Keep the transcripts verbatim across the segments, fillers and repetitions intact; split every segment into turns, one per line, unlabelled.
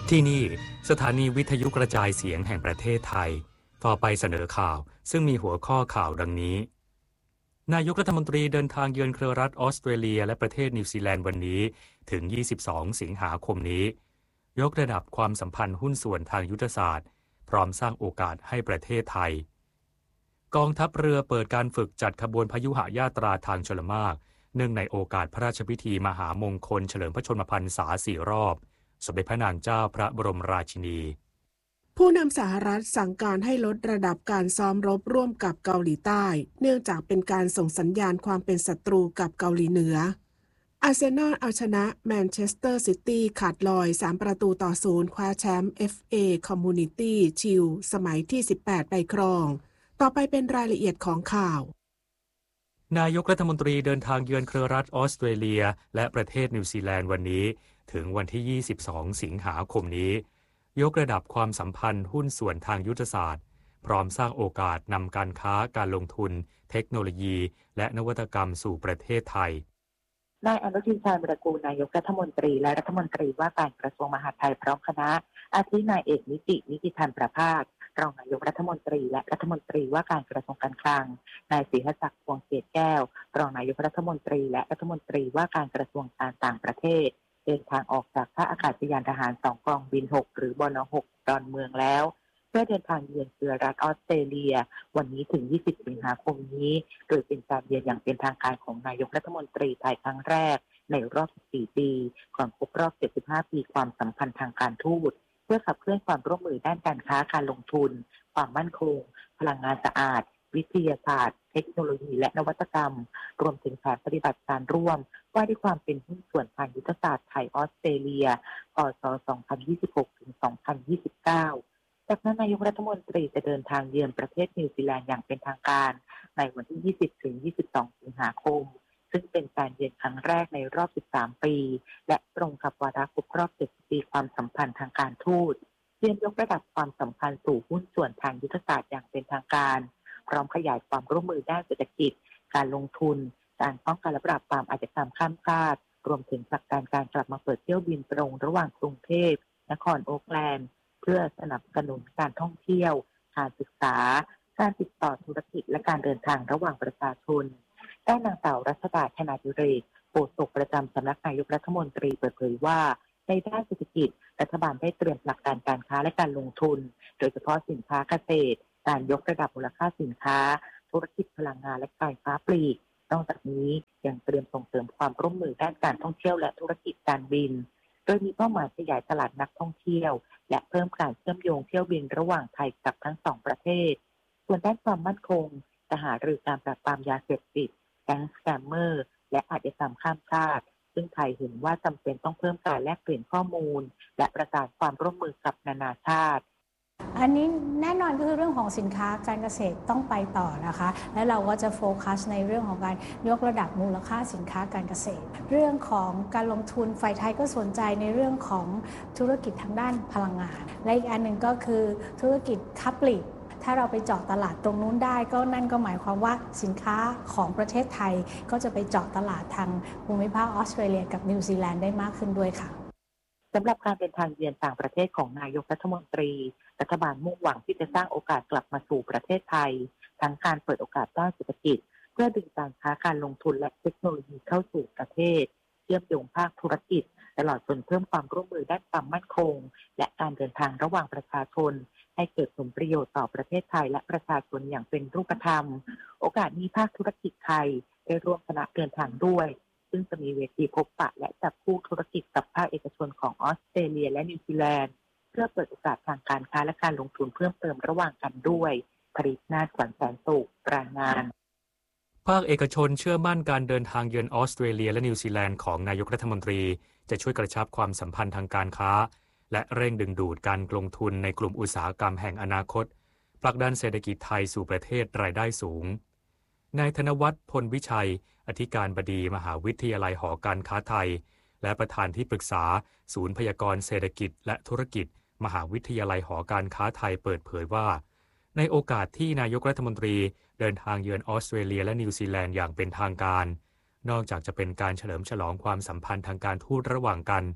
ที่นี่สถานีวิทยุกระจายเสียงแห่งประเทศไทยต่อไปเสนอข่าวซึ่งมีหัวข้อข่าวดังนี้นายกรัฐมนตรีเดินทางเยือนเครือรัฐออสเตรเลียและประเทศนิวซีแลนด์วันนี้ถึงยี่สิบสองสิงหาคมนี้ยกระดับความสัมพันธ์หุ้นส่วนทางยุทธศาสตร์พร้อมสร้างโอกาสให้ประเทศไทยกองทัพเรือเปิดการฝึกจัดขบวนพยุหญาตราทางชลมารเนื่องในโอกาสพระราชพิธีมหามงคลเฉลิมพระชนมพรรษาสี่รอบสมเด็จพระนางเจ้าพระบรมราชินี
ผู้นำสหรัฐสั่งการให้ลดระดับการซ้อมรบร่วมกับเกาหลีใต้เนื่องจากเป็นการส่งสัญญาณความเป็นศัตรูกับเกาหลีเหนืออาร์เซนอลเอาชนะแมนเชสเตอร์ซิตี้ขาดลอยสามประตูต่อศูนย์คว้าแชมป์ เอฟ เอ Community Shield สมัยที่สิบแปดไปครองต่อไปเป็นรายละเอียดของข่าวน
ายกรัฐมนตรีเดินทางเยือนเครือรัฐออสเตรเลียและประเทศนิวซีแลนด์วันนี้ถึงวันที่ยี่สิบสองสิงหาคมนี้ยกระดับความสัมพันธ์หุ้นส่วนทางยุทธศาสตร์พร้อมสร้างโอกาสนำการค้าการลงทุนเทคโนโลยีและนวัตกรรมสู่ประเทศไทย
นายอนุทินชาญวิรากูลนายกรัฐมนตรีและรัฐมนตรีว่าการกระทรวงมหาดไทยพร้อมคณะอาทินายเอกนิตินิติธรรมประภาสรองนายกรัฐมนตรีและรัฐมนตรีว่าการกระทรวงการคลังนายศรีหศักดิ์พวงเกตแก้วรองนายกรัฐมนตรีและรัฐมนตรีว่าการกระทรวงการต่างประเทศเดินทางออกจากท่าอากาศยานทหารสองกองบินหกหรือบนหกดอนเมืองแล้วเพื่อเดินทางเยือนเครือรัฐออสเตรเลียวันนี้ถึงยี่สิบสิงหาคมนี้โดยเป็นการเยือนอย่างเป็นทางการของนายกรัฐมนตรีไทยครั้งแรกในรอบสิบสี่ปีก่อนครบรอบเจ็ดสิบห้าปีความสัมพันธ์ทางการทูตเพื่อขับเคลื่อนความร่วมมือด้านการค้าการลงทุนความมั่นคงพลังงานสะอาดวิทยาศาสตร์เทคโนโลยีและนวัตกรรมรวมถึงแผนปฏิบัติการร่วมว่าด้วยความเป็นหุ้นส่วนทางยุทธศาสตร์ไทยออสเตรเลียพ.ศ. สองพันยี่สิบหก ถึง สองพันยี่สิบเก้า จากนั้นนายกรัฐมนตรีจะเดินทางเยือนประเทศนิวซีแลนด์อย่างเป็นทางการในวันที่ ยี่สิบ ถึง ยี่สิบสอง สิงหาคมซึ่งเป็นการเยือนครั้งแรกในรอบ สิบสาม ปีและตรงกับวาระครบรอบ เจ็ดสิบ ปีความสัมพันธ์ทางการทูตเตรียมยกระดับความสัมพันธ์สู่หุ้นส่วนทางยุทธศาสตร์อย่างเป็นทางการพร้อมขยายความร่วมมือด้านเศรษฐกิจการลงทุนการป้องกันและปราบปรามอาชญากรรมข้ามชาติรวมถึงผลักดันการกลับมาเปิดเที่ยวบินตรงระหว่างกรุงเทพนครโอ๊คแลนด์เพื่อสนับสนุนการท่องเที่ยวการศึกษาการติดต่อธุรกิจและการเดินทางระหว่างประชาชนด้านนางสาวรัชดา ธนาดิเรกโฆษกประจำสำนักนายกรัฐมนตรีเปิดเผยว่าในด้านเศรษฐกิจรัฐบาลได้เตรียมผลักดันการค้าและการลงทุนโดยเฉพาะสินค้าเกษตรการยกระดับมูลค่าสินค้าธุรกิจพลังงานและการค้าปลีกนอกจากนี้ยังเตรียมส่งเสริมความร่วมมือด้านการท่องเที่ยวและธุรกิจการบินโดยมีเป้าหมายขยายตลาดนักท่องเที่ยวและเพิ่มการเชื่อมโยงเที่ยวบินระหว่างไทยกับทั้งสองประเทศส่วนด้านความมั่นคงจะหารือการปราบปรามยาเสพติดแก๊งสแกมเมอร์และอาชญากรรมข้ามชาติซึ่งไทยเห็นว่าจำเป็นต้องเพิ่มการแลกเปลี่ยนข้อมูลและประสานความร่วมมือกับนานาชาติ
อันนี้แน่นอนก็คือเรื่องของสินค้าการเกษตรต้องไปต่อนะคะและเราก็จะโฟกัสในเรื่องของการยกระดับมูลค่าสินค้าการเกษตรเรื่องของการลงทุนฝ่ายไทยก็สนใจในเรื่องของธุรกิจทางด้านพลังงานและอีกอันหนึ่งก็คือธุรกิจค้าปลีกถ้าเราไปเจาะตลาดตรงนู้นได้ก็นั่นก็หมายความว่าสินค้าของประเทศไทยก็จะไปเจาะตลาดทางภูมิภาคออสเตรเลียกับนิวซีแลนด์ได้มากขึ้นด้วยค่ะ
สำหรับการเดินทางเยือนต่างประเทศของนายกรัฐมนตรีรัฐบาลมุ่งหวังที่จะสร้างโอกาสกลับมาสู่ประเทศไทยทั้งการเปิดโอกาสด้านเศรษฐกิจเพื่อดึงการค้าการลงทุนและเทคโนโลยีเข้าสู่ประเทศเชื่อมโยงภาคธุรกิจตลอดจนเพิ่มความร่วมมือด้านความมั่นคงและการเดินทางระหว่างประชาชนให้เกิดผลประโยชน์ต่อประเทศไทยและประชาชนอย่างเป็นรูปธรรมโอกาสนี้ภาคธุรกิจไทยได้ร่วมคณะเดินทางด้วยซึ่งจะมีเวทีพบปะและจับคู่ธุรกิจกับภาคเอกชนของออสเตรเลียและนิวซีแลนด์เพื่อเปิดโอกาสทางการค้าและการลงทุนเพิ่มเติมระหว่างกันด้วยผลิตนาฏขวัญแสนสุขรายงาน
ภาคเอกชนเชื่อมั่นการเดินทางเยือนออสเตรเลียและนิวซีแลนด์ของนายกรัฐมนตรีจะช่วยกระชับความสัมพันธ์ทางการค้าและเร่งดึงดูดการลงทุนในกลุ่มอุตสาหกรรมแห่งอนาคตผลักดันเศรษฐกิจไทยสู่ประเทศรายได้สูงนายธนวัฒน์พลวิชัยอธิการบดีมหาวิทยาลัยหอการค้าไทยและประธานที่ปรึกษาศูนย์พยากรณ์เศรษฐกิจและธุรกิจมหาวิทยาลัยหอการค้าไทยเปิดเผยว่าในโอกาสที่นายกรัฐมนตรีเดินทางเยือนออสเตรเลียและนิวซีแลนด์อย่างเป็นทางการนอกจากจะเป็นการเฉลิมฉลองความสัมพันธ์ทางการทูตระหว่างกัน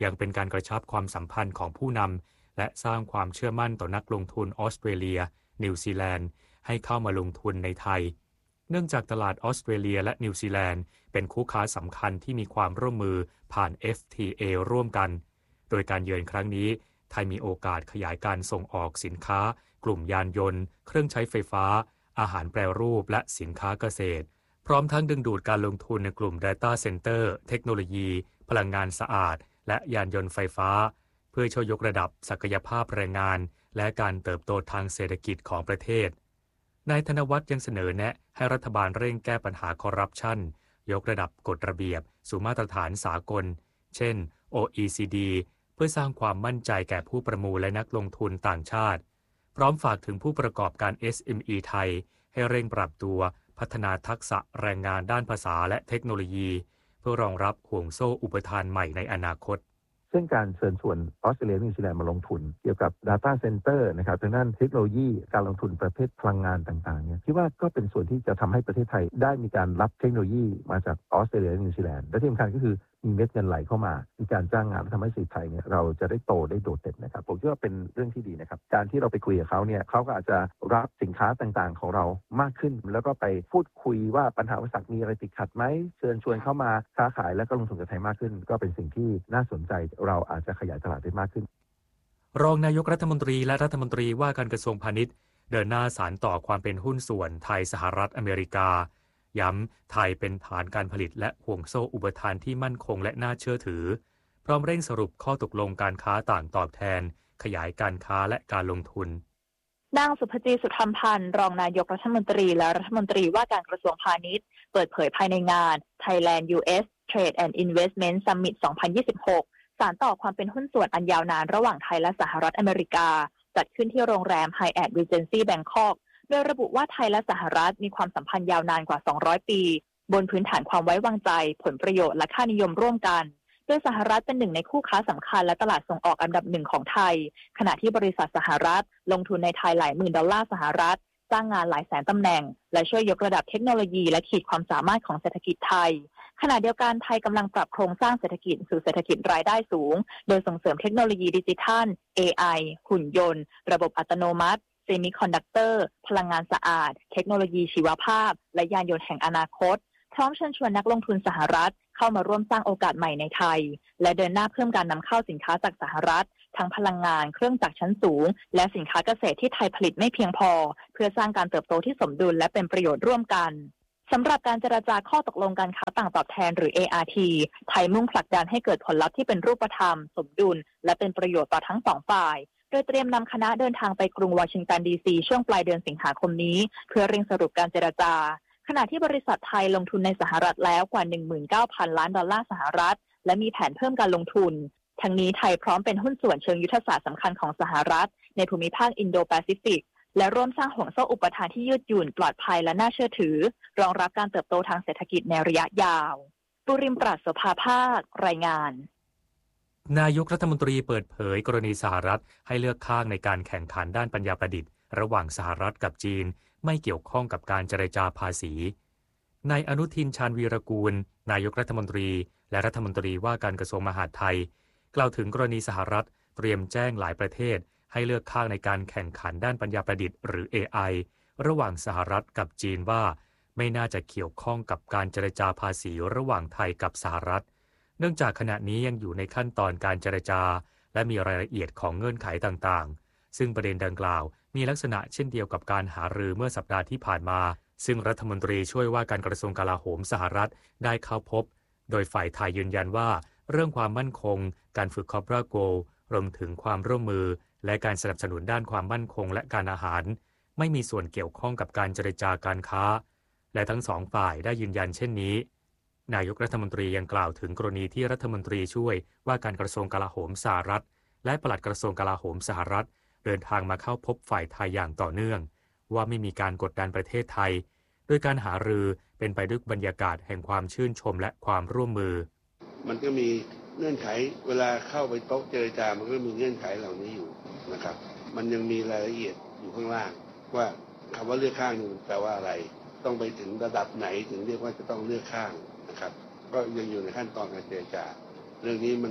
ยังเป็นการกระชับความสัมพันธ์ของผู้นำและสร้างความเชื่อมั่นต่อนักลงทุนออสเตรเลียนิวซีแลนด์ให้เข้ามาลงทุนในไทยเนื่องจากตลาดออสเตรเลียและนิวซีแลนด์เป็นคู่ค้าสำคัญที่มีความร่วมมือผ่าน เอฟ ที เอ ร่วมกันโดยการเยือนครั้งนี้ไทยมีโอกาสขยายการส่งออกสินค้ากลุ่มยานยนต์เครื่องใช้ไฟฟ้าอาหารแปรรูปและสินค้าเกษตรพร้อมทั้งดึงดูดการลงทุนในกลุ่ม Data Center เทคโนโลยีพลังงานสะอาดและยานยนต์ไฟฟ้าเพื่อช่วยยกระดับศักยภาพแรงงานและการเติบโตทางเศรษฐกิจของประเทศนายธนวัฒน์ยังเสนอแนะให้รัฐบาลเร่งแก้ปัญหาคอร์รัปชันยกระดับกฎระเบียบสู่มาตรฐานสากลเช่น โอ อี ซี ดี เพื่อสร้างความมั่นใจแก่ผู้ประมูลและนักลงทุนต่างชาติพร้อมฝากถึงผู้ประกอบการ เอส เอ็ม อี ไทยให้เร่งปรับตัวพัฒนาทักษะแรงงานด้านภาษาและเทคโนโลยีเพื่อรองรับห่วงโซ่อุปทานใหม่ในอนาคต
ซึ่งการเชิญชวนออสเตรเลียและนิวซีแลนด์มาลงทุนเกี่ยวกับ Data Center นะครับทางด้านเทคโนโลยีการลงทุนประเภทพลังงานต่างๆเนี่ยคิดว่าก็เป็นส่วนที่จะทำให้ประเทศไทยได้มีการรับเทคโนโลยีมาจากออสเตรเลียและนิวซีแลนด์และที่สำคัญก็คือมีเม็ดเงินไหลเข้ามามีการจ้างงานทำให้เศรษฐกิจไทยเนี่ยเราจะได้โตได้โดดเด่นนะครับผมคิดว่าเป็นเรื่องที่ดีนะครับการที่เราไปคุยกับเขาเนี่ยเขาก็อาจจะรับสินค้าต่างๆของเรามากขึ้นแล้วก็ไปพูดคุยว่าปัญหาอุปสรรคมีอะไรติดขัดไหมเชิญชวนเข้ามาค้าขายและก็ลงทุนกับไทยมากขึ้นก็เป็นสิ่งที่น่าสนใจเราอาจจะขยายตลาดได้มากขึ้น
รองนายกรัฐมนตรีและรัฐมนตรีว่าการกระทรวงพาณิชย์เดินหน้าสานต่อความเป็นหุ้นส่วนไทยสหรัฐอเมริกาย้ำไทยเป็นฐานการผลิตและห่วงโซ่อุปทานที่มั่นคงและน่าเชื่อถือพร้อมเร่งสรุปข้อตกลงการค้าต่างตอบแทนขยายการค้าและการลงทุน
นางสุภจีสุธรรมพันธ์รองนายกรัฐมนตรีและรัฐมนตรีว่าการกระทรวงพาณิชย์เปิดเผยภายในงาน Thailand ยู เอส Trade and Investment Summit สองพันยี่สิบหกสานต่อความเป็นหุ้นส่วนอันยาวนานระหว่างไทยและสหรัฐอเมริกาจัดขึ้นที่โรงแรม Hyatt Regency Bangkok โดยระบุว่าไทยและสหรัฐมีความสัมพันธ์ยาวนานกว่าสองร้อยปีบนพื้นฐานความไว้วางใจผลประโยชน์และค่านิยมร่วมกันโดยสหรัฐเป็นหนึ่งในคู่ค้าสำคัญและตลาดส่งออกอันดับหนึ่งของไทยขณะที่บริษัทสหรัฐลงทุนในไทยหลายหมื่นดอลลาร์สหรัฐจ้างงานหลายแสนตำแหน่งและช่วยยกระดับเทคโนโลยีและขีดความสามารถของเศรษฐกิจไทยขณะเดียวกันไทยกำลังปรับโครงสร้างเศรษฐกิจสู่เศรษฐกิจรายได้สูงโดยส่งเสริมเทคโนโลยีดิจิทัล เอ ไอ หุ่นยนต์ระบบอัตโนมัติเซมิคอนดักเตอร์พลังงานสะอาดเทคโนโลยีชีวภาพและยานยนต์แห่งอนาคตพร้อมเชิญชวนนักลงทุนสหรัฐเข้ามาร่วมสร้างโอกาสใหม่ในไทยและเดินหน้าเพิ่มการนำเข้าสินค้าจากสหรัฐทั้งพลังงานเครื่องจักรชั้นสูงและสินค้าเกษตรที่ไทยผลิตไม่เพียงพอเพื่อสร้างการเติบโตที่สมดุลและเป็นประโยชน์ร่วมกันสำหรับการเจรจาข้อตกลงการค้าต่างตอบแทนหรือ เอ อาร์ ที ไทยมุ่งผลักดันให้เกิดผลลัพธ์ที่เป็นรูปธรรมสมดุลและเป็นประโยชน์ต่อทั้งสองฝ่ายโดยเตรียมนำคณะเดินทางไปกรุงวอชิงตันดีซีช่วงปลายเดือนสิงหาคมนี้เพื่อเร่งสรุปการเจรจาขณะที่บริษัทไทยลงทุนในสหรัฐแล้วกว่า หนึ่งหมื่นเก้าพัน ล้านดอลลาร์สหรัฐและมีแผนเพิ่มการลงทุนทั้งนี้ไทยพร้อมเป็นหุ้นส่วนเชิงยุทธศาสตร์สำคัญของสหรัฐในภูมิภาคอินโดแปซิฟิกและร่วมสร้างห่วงโซ่อุปทานที่ยืดหยุ่นปลอดภัยและน่าเชื่อถือรองรับการเติบโตทางเศรษฐกิจในระยะยาวปุริมปราศโสภาภาครายงาน
นายกรัฐมนตรีเปิดเผยกรณีสหรัฐให้เลือกข้างในการแข่งขันด้านปัญญาประดิษฐ์ระหว่างสหรัฐกับจีนไม่เกี่ยวข้องกับการเจรจาภาษีนายอนุทินชาญวีรกูลนายกรัฐมนตรีและรัฐมนตรีว่าการกระทรวงมหาดไทยกล่าวถึงกรณีสหรัฐเตรียมแจ้งหลายประเทศให้เลือกข้างในการแข่งขันด้านปัญญาประดิษฐ์หรือ เอ ไอ ระหว่างสหรัฐกับจีนว่าไม่น่าจะเกี่ยวข้องกับการเจรจาภาษีระหว่างไทยกับสหรัฐเนื่องจากขณะนี้ยังอยู่ในขั้นตอนการเจรจาและมีรายละเอียดของเงื่อนไขต่างๆซึ่งประเด็นดังกล่าวมีลักษณะเช่นเดียวกับการหารือเมื่อสัปดาห์ที่ผ่านมาซึ่งรัฐมนตรีช่วยว่าการกระทรวงกลาโหมสหรัฐได้เข้าพบโดยฝ่ายไทยยืนยันว่าเรื่องความมั่นคงการฝึกคอปราโกรวมถึงความร่วมมือและการสนับสนุนด้านความมั่นคงและการอาหารไม่มีส่วนเกี่ยวข้องกับการเจรจาการค้าและทั้งสองฝ่ายได้ยืนยันเช่นนี้นายกรัฐมนตรียังกล่าวถึงกรณีที่รัฐมนตรีช่วยว่าการกระทรวงกลาโหมสหรัฐและปลัดกระทรวงกลาโหมสหรัฐเดินทางมาเข้าพบฝ่ายไทยอย่างต่อเนื่องว่าไม่มีการกดดันประเทศไทยโดยการหารือเป็นไปด้วยบรรยากาศแห่งความชื่นชมและความร่วมมือ
มันก็มีเงื่อนไขเวลาเข้าไปโต๊ะเจรจามันก็มีเงื่อนไขเหล่านี้อยู่นะครับมันยังมีรายละเอียดอยู่ข้างล่างว่าคำว่าเลือกข้างนี่แปลว่าอะไรต้องไปถึงระดับไหนถึงเรียกว่าจะต้องเลือกข้างนะครับก็ยังอยู่ในขั้นตอนการเจรจาเรื่องนี้มัน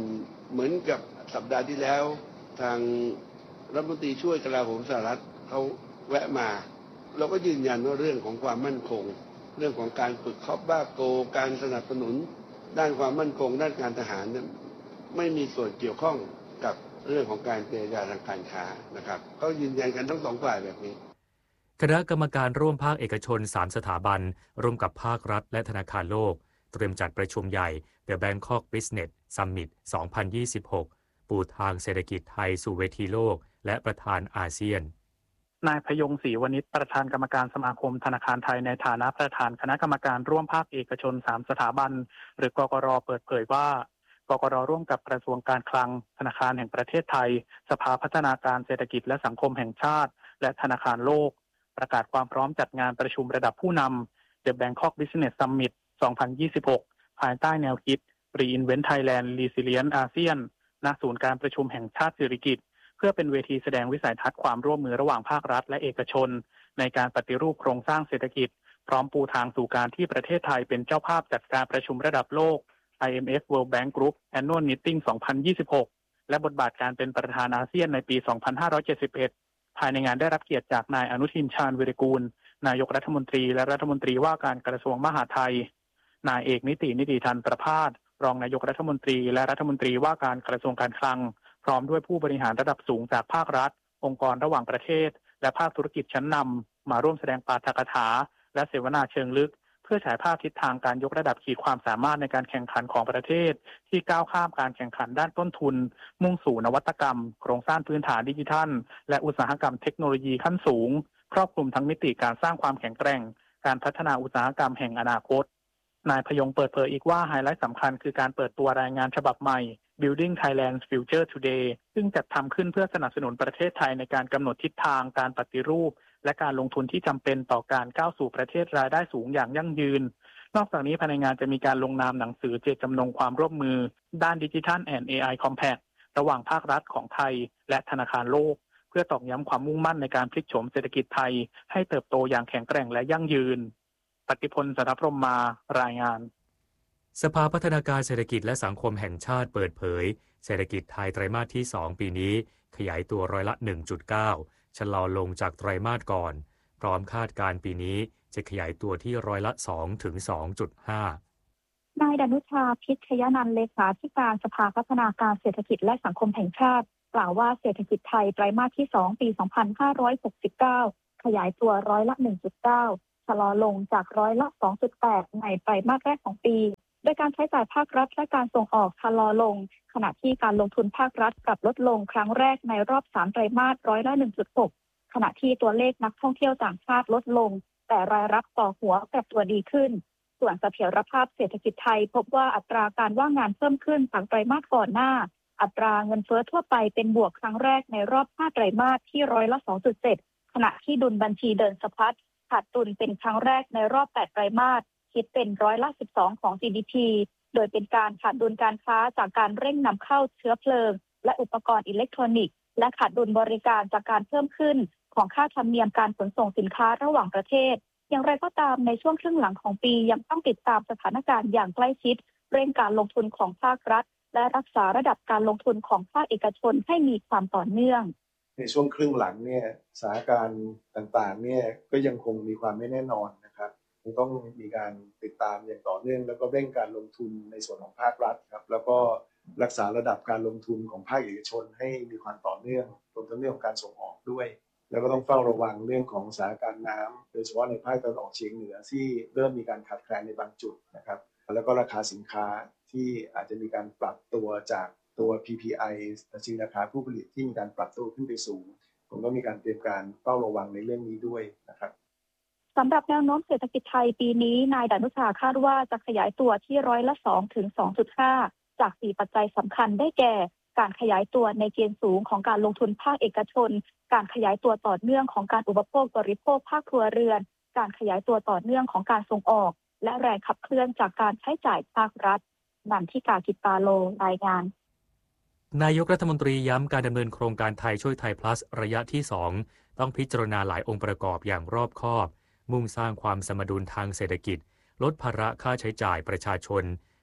เหมือนกับสัปดาห์ที่แล้วทางรัฐมนตรีช่วยกลาโหมสหรัฐเขาแวะมาเราก็ยืนยันว่าเรื่องของความมั่นคงเรื่องของการฝึกคอปบ้าโกการสนับสนุนด้านความมั่นคงด้านการทหารเนี่ยไม่มีส่วนเกี่ยวข้องกับเรื่องของการเจรจาทางการค้านะครับเขายืนยันกันทั้งสองฝ่ายแบบนี้
คณะกรรมการร่วมภาคเอกชนสามสถาบันร่วมกับภาครัฐและธนาคารโลกเตรียมจัดประชุมใหญ่ The Bangkok Business Summit สองพันยี่สิบหก ปูทางเศรษฐกิจไทยสู่เวทีโลกและประธานอาเซียน
นายพยงศรีวณิชประธานกรรมการสมาคมธนาคารไทยในฐานะประธานคณะกรรมการร่วมภาคเอกชนสามสถาบันหรือกกร.เปิดเผยว่ากกร.ร่วมกับกระทรวงการคลังธนาคารแห่งประเทศไทยสภาพัฒนาการเศรษฐกิจและสังคมแห่งชาติและธนาคารโลกประกาศความพร้อมจัดงานประชุมระดับผู้นำ The Bangkok Business Summit สองพันยี่สิบหก ภายใต้แนวคิด Reinvent Thailand Resilient ASEAN ณ ศูนย์การประชุมแห่งชาติสิริกิติ์เพื่อเป็นเวทีแสดงวิสัยทัศน์ความร่วมมือระหว่างภาครัฐและเอกชนในการปฏิรูปโครงสร้างเศรษฐกิจพร้อมปูทางสู่การที่ประเทศไทยเป็นเจ้าภาพจัดการประชุมระดับโลก ไอ เอ็ม เอฟ World Bank Group Annual Meeting สองพันยี่สิบหก และบทบาทการเป็นประธานอาเซียนในปี สองพันห้าร้อยเจ็ดสิบเอ็ด ภายในงานได้รับเกียรติจากนายอนุทิน ชาญวิรากูลนายกรัฐมนตรีและรัฐมนตรีว่าการกระทรวงมหาดไทยนายเอกนิตินิติธันประภาสรองนายกรัฐมนตรีและรัฐมนตรีว่าการกระทรวงการคลังพร้อมด้วยผู้บริหารระดับสูงจากภาครัฐองค์กรระหว่างประเทศและภาคธุรกิจชั้นนำมาร่วมแสดงปาฐกถาและเสวนาเชิงลึกเพื่อฉายภาพทิศทางการยกระดับขีดความสามารถในการแข่งขันของประเทศที่ก้าวข้ามการแข่งขันด้านต้นทุนมุ่งสู่นวัตกรรมโครงสร้างพื้นฐานดิจิทัลและอุตสาหกรรมเทคโนโลยีขั้นสูงครอบคลุมทั้งมิติการสร้างความแข็งแกร่งการพัฒนาอุตสาหกรรมแห่งอนาคตนายพยงเปิดเผยอีกว่าไฮไลท์สำคัญคือการเปิดตัวรายงานฉบับใหม่ Building Thailand's Future Today ซึ่งจัดทำขึ้นเพื่อสนับสนุนประเทศไทยในการกำหนดทิศทางการปฏิรูปและการลงทุนที่จำเป็นต่อการก้าวสู่ประเทศรายได้สูงอย่างยั่งยืนนอกจากนี้ภายในงานจะมีการลงนามหนังสือเจตจำนงความร่วมมือด้าน Digital and เอ ไอ Compact ระหว่างภาครัฐของไทยและธนาคารโลกเพื่อตอกย้ำความมุ่งมั่นในการพลิกโฉมเศรษฐกิจไทยให้เติบโตอย่างแข็งแกร่งและยั่งยืนปฏิพล สัทธพรหมมารายงาน
สภาพัฒนาการเศรษฐกิจและสังคมแห่งชาติเปิดเผยเศรษฐกิจไทยไตรมาสที่สองปีนี้ขยายตัวร้อยละ หนึ่งจุดเก้า ชะลอลงจากไตรมาสก่อนพร้อมคาดการณ์ปีนี้จะขยายตัวที่ร้อยละ สองถึงสองจุดห้า
นายดนุชาพิชยนันท์เลขาธิการสภาพัฒนาการเศรษฐกิจและสังคมแห่งชาติกล่าวว่าเศรษฐกิจไทยไตรมาสที่สองปี สองพันห้าร้อยหกสิบเก้า ขยายตัวร้อยละ หนึ่งจุดเก้า ชะลอลงจากร้อยละ สองจุดแปด ในไตรมาสแรกของปีโดยการใช้จ่ายภาครัฐและการส่งออกชะลอลงขณะที่การลงทุนภาครัฐปรับลดลงครั้งแรกในรอบสามไตรมาสร้อยละ หนึ่งจุดหก ขณะที่ตัวเลขนักท่องเที่ยวต่างชาติลดลงแต่รายรับต่อหัวปรับตัวดีขึ้นส่วนเสถียรภาพเศรษฐกิจไทยพบว่าอัตราการว่างงานเพิ่มขึ้นจากไตรมาสก่อนหน้าอัตราเงินเฟ้อทั่วไปเป็นบวกครั้งแรกในรอบห้าไตรมาสที่ร้อยละ สองจุดเจ็ด ขณะที่ดุลบัญชีเดินสะพัดขาดดุลเป็นครั้งแรกในรอบแปดไตรมาสคิดเป็นร้อยละสิบสองของ จี ดี พี โดยเป็นการขาดดุลการค้าจากการเร่งนำเข้าเชื้อเพลิงและอุปกรณ์อิเล็กทรอนิกส์และขาดดุลบริการจากการเพิ่มขึ้นของค่าธรรมเนียมการขนส่งสินค้าระหว่างประเทศอย่างไรก็ตามในช่วงครึ่งหลังของปียังต้องติดตามสถานการณ์อย่างใกล้ชิดเร่งการลงทุนของภาครัฐและรักษาระดับการลงทุนของภาคเอกชนให้มีความต่อเนื่อง
ในช่วงครึ่งหลังเนี่ยสถานการณ์ต่างๆเนี่ยก็ยังคงมีความไม่แน่นอนนะครับต้องมีการติดตามอย่างต่อเนื่องแล้วก็เร่งการลงทุนในส่วนของภาครัฐครับแล้วก็รักษาระดับการลงทุนของภาคเอกชนให้มีความต่อเนื่องรวมทั้งเรื่องของการส่งออกด้วยแล้วก็ต้องเฝ้าระวังเรื่องของสถานการณ์น้ำโดยเฉพาะในภาคตะวันออกเฉียงเหนือที่เริ่มมีการขาดแคลนในบางจุดนะครับแล้วก็ราคาสินค้าที่อาจจะมีการปรับตัวจากตัว พี พี ไอ ดัชนีราคาผู้ผลิตที่มีการปรับตัวขึ้นไปสูงผมก็มีการเตรียมการเฝ้าระวังในเรื่องนี้ด้วยนะครับ
สำหรับแนวโน้มเศรษฐกิจไทยปีนี้นายดนุชาคาดว่าจะขยายตัวที่ร้อยละ สองถึงสองจุดห้า จากสี่ปัจจัยสำคัญได้แก่การขยายตัวในเกณฑ์สูงของการลงทุนภาคเอกชนการขยายตัวต่อเนื่องของการอุปโภคบริโภคภาคครัวเรือนการขยายตัวต่อเนื่องของการส่งออกและแรงขับเคลื่อนจากการใช้จ่ายภาครัฐนันทิกา กิตตาโลรายงาน
นายกรัฐมนตรีย้ำการดำเนินโครงการไทยช่วยไทย plus ระยะที่สองต้องพิจารณาหลายองค์ประกอบอย่างรอบคอบมุ่งสร้างความสมดุลทางเศรษฐกิจลดภาระค่าใช้จ่ายประชาชน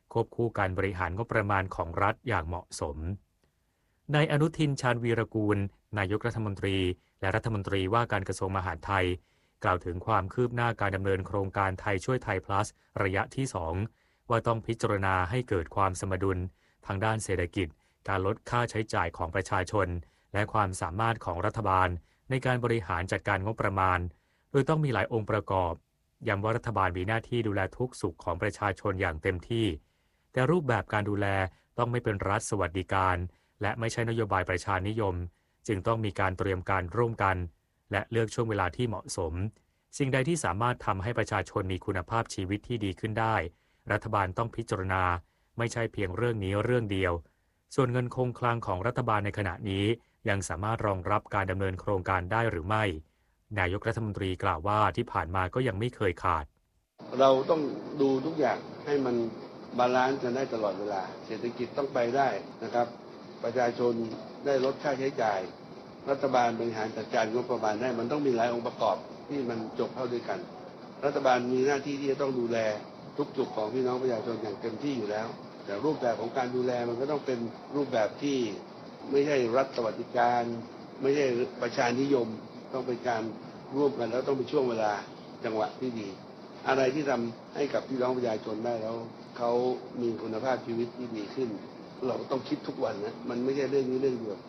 ควบคู่การบริหารงบประมาณของรัฐอย่างเหมาะสมนายอนุทินชาญวีรกูลนายกรัฐมนตรีและรัฐมนตรีว่าการกระทรวงมหาดไทยกล่าวถึงความคืบหน้าการดำเนินโครงการไทยช่วยไทย plus ระยะที่สองว่าต้องพิจารณาให้เกิดความสมดุลทางด้านเศรษฐกิจการลดค่าใช้จ่ายของประชาชนและความสามารถของรัฐบาลในการบริหารจัดการงบประมาณโดยต้องมีหลายองค์ประกอบย้ำว่ารัฐบาลมีหน้าที่ดูแลทุกสุขของประชาชนอย่างเต็มที่แต่รูปแบบการดูแลต้องไม่เป็นรัฐสวัสดิการและไม่ใช่นโยบายประชานิยมจึงต้องมีการเตรียมการร่วมกันและเลือกช่วงเวลาที่เหมาะสมสิ่งใดที่สามารถทำให้ประชาชนมีคุณภาพชีวิตที่ดีขึ้นได้รัฐบาลต้องพิจารณาไม่ใช่เพียงเรื่องนี้เรื่องเดียวส่วนเงินคงคลังของรัฐบาลในขณะนี้ยังสามารถรองรับการดำเนินโครงการได้หรือไม่นายกรัฐมนตรีกล่าวว่าที่ผ่านมาก็ยังไม่เคยขาด
เราต้องดูทุกอย่างให้มันบาลานซ์กันได้ตลอดเวลาเศรษฐกิจต้องไปได้นะครับประชาชนได้ลดค่าใช้จ่ายรัฐบาลบริหารจัดการงบประมาณได้มันต้องมีหลายองค์ประกอบที่มันจบเข้าด้วยกันรัฐบาลมีหน้าที่ที่จะต้องดูแลทุกจุดของพี่น้องประชาชนอย่างเต็มที่อยู่แล้วแต่รูปแบบของการดูแลมันก็ต้องเป็นรูปแบบที่ไม่ใช่รัฐสวัสดิการไม่ใช่ประชานิยมต้องเป็นการร่วมกันแล้วต้องเป็นช่วงเวลาจังหวะที่ดีอะไรที่ทำให้กับพี่น้องประชาชนได้แล้วเขามีคุณภาพชีวิตที่ดีขึ้นเราต้องคิดทุกวันนะมันไม่ใช่เรื่องนี้เรื่องเดียว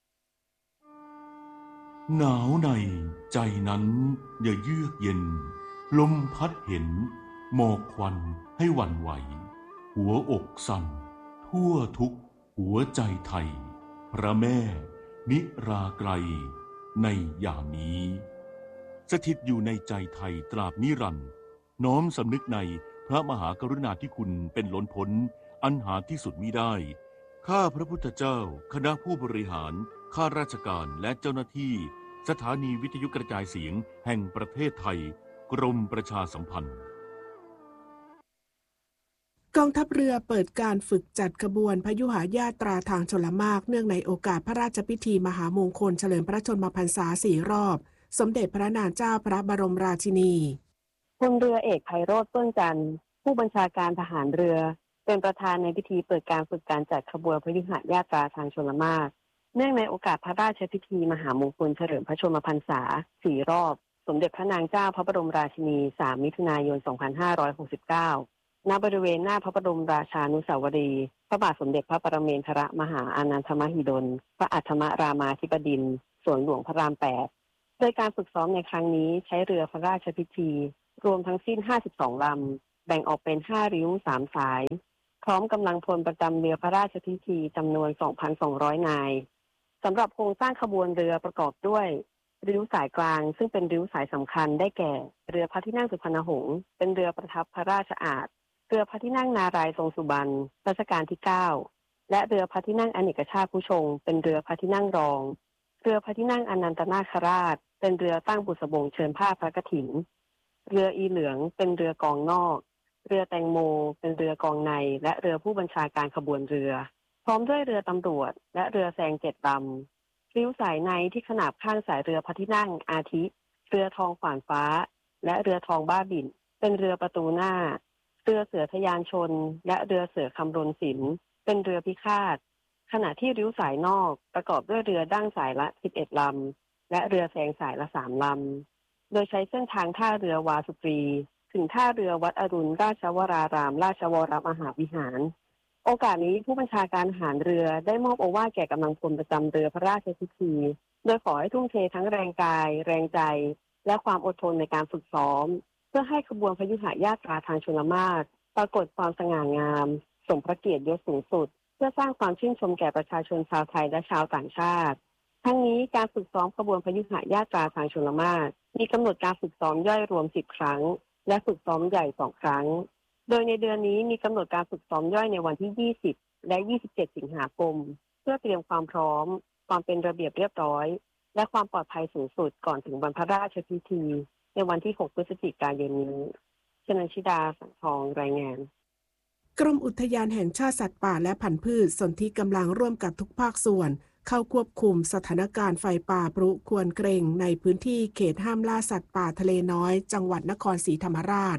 หนาวในใจนั้นอย่าเยือกเย็นลมพัดเห็นหมอกควันให้หวั่นไหวหัวอกสั่นทั่วทุกหัวใจไทยพระแม่นิราไกลในยามนี้สถิตอยู่ในใจไทยตราบนิรันดร์น้อมสำนึกในพระมหากรุณาธิคุณเป็นล้นพ้นอันหาที่สุดมิได้ข้าพระพุทธเจ้าคณะผู้บริหารข้าราชการและเจ้าหน้าที่สถานีวิทยุกระจายเสียงแห่งประเทศไทยกรมประชาสัมพันธ์
กองทัพเรือเปิดการฝึกจัดขบวนพยุหญาตราทางชลมารเนื่องในโอกาสพระราชพิธีมหามงคลเฉลิมพระชนมพรรษาสี่รอบสมเด็จพระนางเจ้าพระบรมราชินี
พลเรือเอกไพโรจน์ ต้นจันทร์ผู้บัญชาการทหารเรือเป็นประธานในพิธีเปิดการฝึกการจัดขบวนพยุหญาตราทางชลมารเนื่องในโอกาสพระราชพิธีมหามงคลเฉลิมพระชนมพรรษาสี่รอบสมเด็จพระนางเจ้าพระบรมราชินีสามมิถุนายนสองพันห้าร้อยหกสิบเก้าณบริเวณหน้าพระบรมราชานุสาวรีย์พระบาทสมเด็จพระปรเมนทรมหาอานันทมหิดลพระอัฏฐมรามาธิบดินทร์สวนหลวงพระรามแปดโดยการฝึกซ้อมในครั้งนี้ใช้เรือพระราชพิธีรวมทั้งสิ้นห้าสิบสองลำแบ่งออกเป็นห้าริ้วสามสายพร้อมกำลังพลประจำเรือพระราชพิธีจำนวน สองพันสองร้อย นายสำหรับโครงสร้างขบวนเรือประกอบด้วยริ้วสายกลางซึ่งเป็นริ้วสายสำคัญได้แก่เรือพระที่นั่งสุพรรณหงษ์เป็นเรือประทับพระราชอาสน์เรือพระที่นั่งนารายณ์ทรงสุบรรณรัชกาลที่เก้าและเรือพระที่นั่งอเนกชาติผู้ชงเป็นเรือพระที่นั่งรองเรือพระที่นั่งอนันตนาคราชเป็นเรือตั้งบุษบงเชิญผ้าพระกฐินเรืออีเหลืองเป็นเรือกองนอกเรือแตงโมเป็นเรือกองในและเรือผู้บัญชาการขบวนเรือพร้อมด้วยเรือตำรวจและเรือแซงเจ็ดลำริ้วสายในที่ขนาบข้างสายเรือพระที่นั่งอาทิเรือทองขวานฟ้าและเรือทองบ้าบินเป็นเรือประตูหน้าเรือเสือทะยานชนและเรือเสือคำรณศิลป์เป็นเรือพิฆาตขณะที่ริ้วสายนอกประกอบด้วยเรือดั้งสายละสิบเอ็ดลำและเรือแซงสายละสามลำโดยใช้เส้นทางท่าเรือวาสุกรีถึงท่าเรือวัดอรุณราชวรารามราชวรมหาวิหารโอกาสนี้ผู้บัญชาการทหารเรือได้มอบโอวาทแก่กำลังพลประจำเรือพระราชพิธีโดยขอให้ทุ่มเททั้งแรงกายแรงใจและความอดทนในการฝึกซ้อมเพื่อให้ขบวนพยุหญาตราทางชลมารปรากฏความสง่างามสมพระเกียรติยศสูงสุดเพื่อสร้างความชื่นชมแก่ประชาชนชาวไทยและชาวต่างชาติทั้งนี้การฝึกซ้อมขบวนพยุหญาตราทางชลมารมีกำหนดการฝึกซ้อมย่อยรวมสิบครั้งและฝึกซ้อมใหญ่สองครั้งโดยในเดือนนี้มีกำหนดการฝึกซ้อมย่อยในวันที่ยี่สิบและยี่สิบเจ็ดสิงหาคมเพื่อเตรียมความพร้อมความเป็นระเบียบเรียบร้อยและความปลอดภัยสูงสุดก่อนถึงวันพระราชพิธีในวันที่หกพฤศจิกายนนี้ชนันชิดาสังทองรายงาน
กรมอุทยานแห่งชาติสัตว์ป่าและพันธุ์พืชสนธิกำลังร่วมกับทุกภาคส่วนเข้าควบคุมสถานการณ์ไฟป่าพรุควรเกรงในพื้นที่เขตห้ามล่าสัตว์ป่าทะเลน้อยจังหวัดนครศรีธรรมราช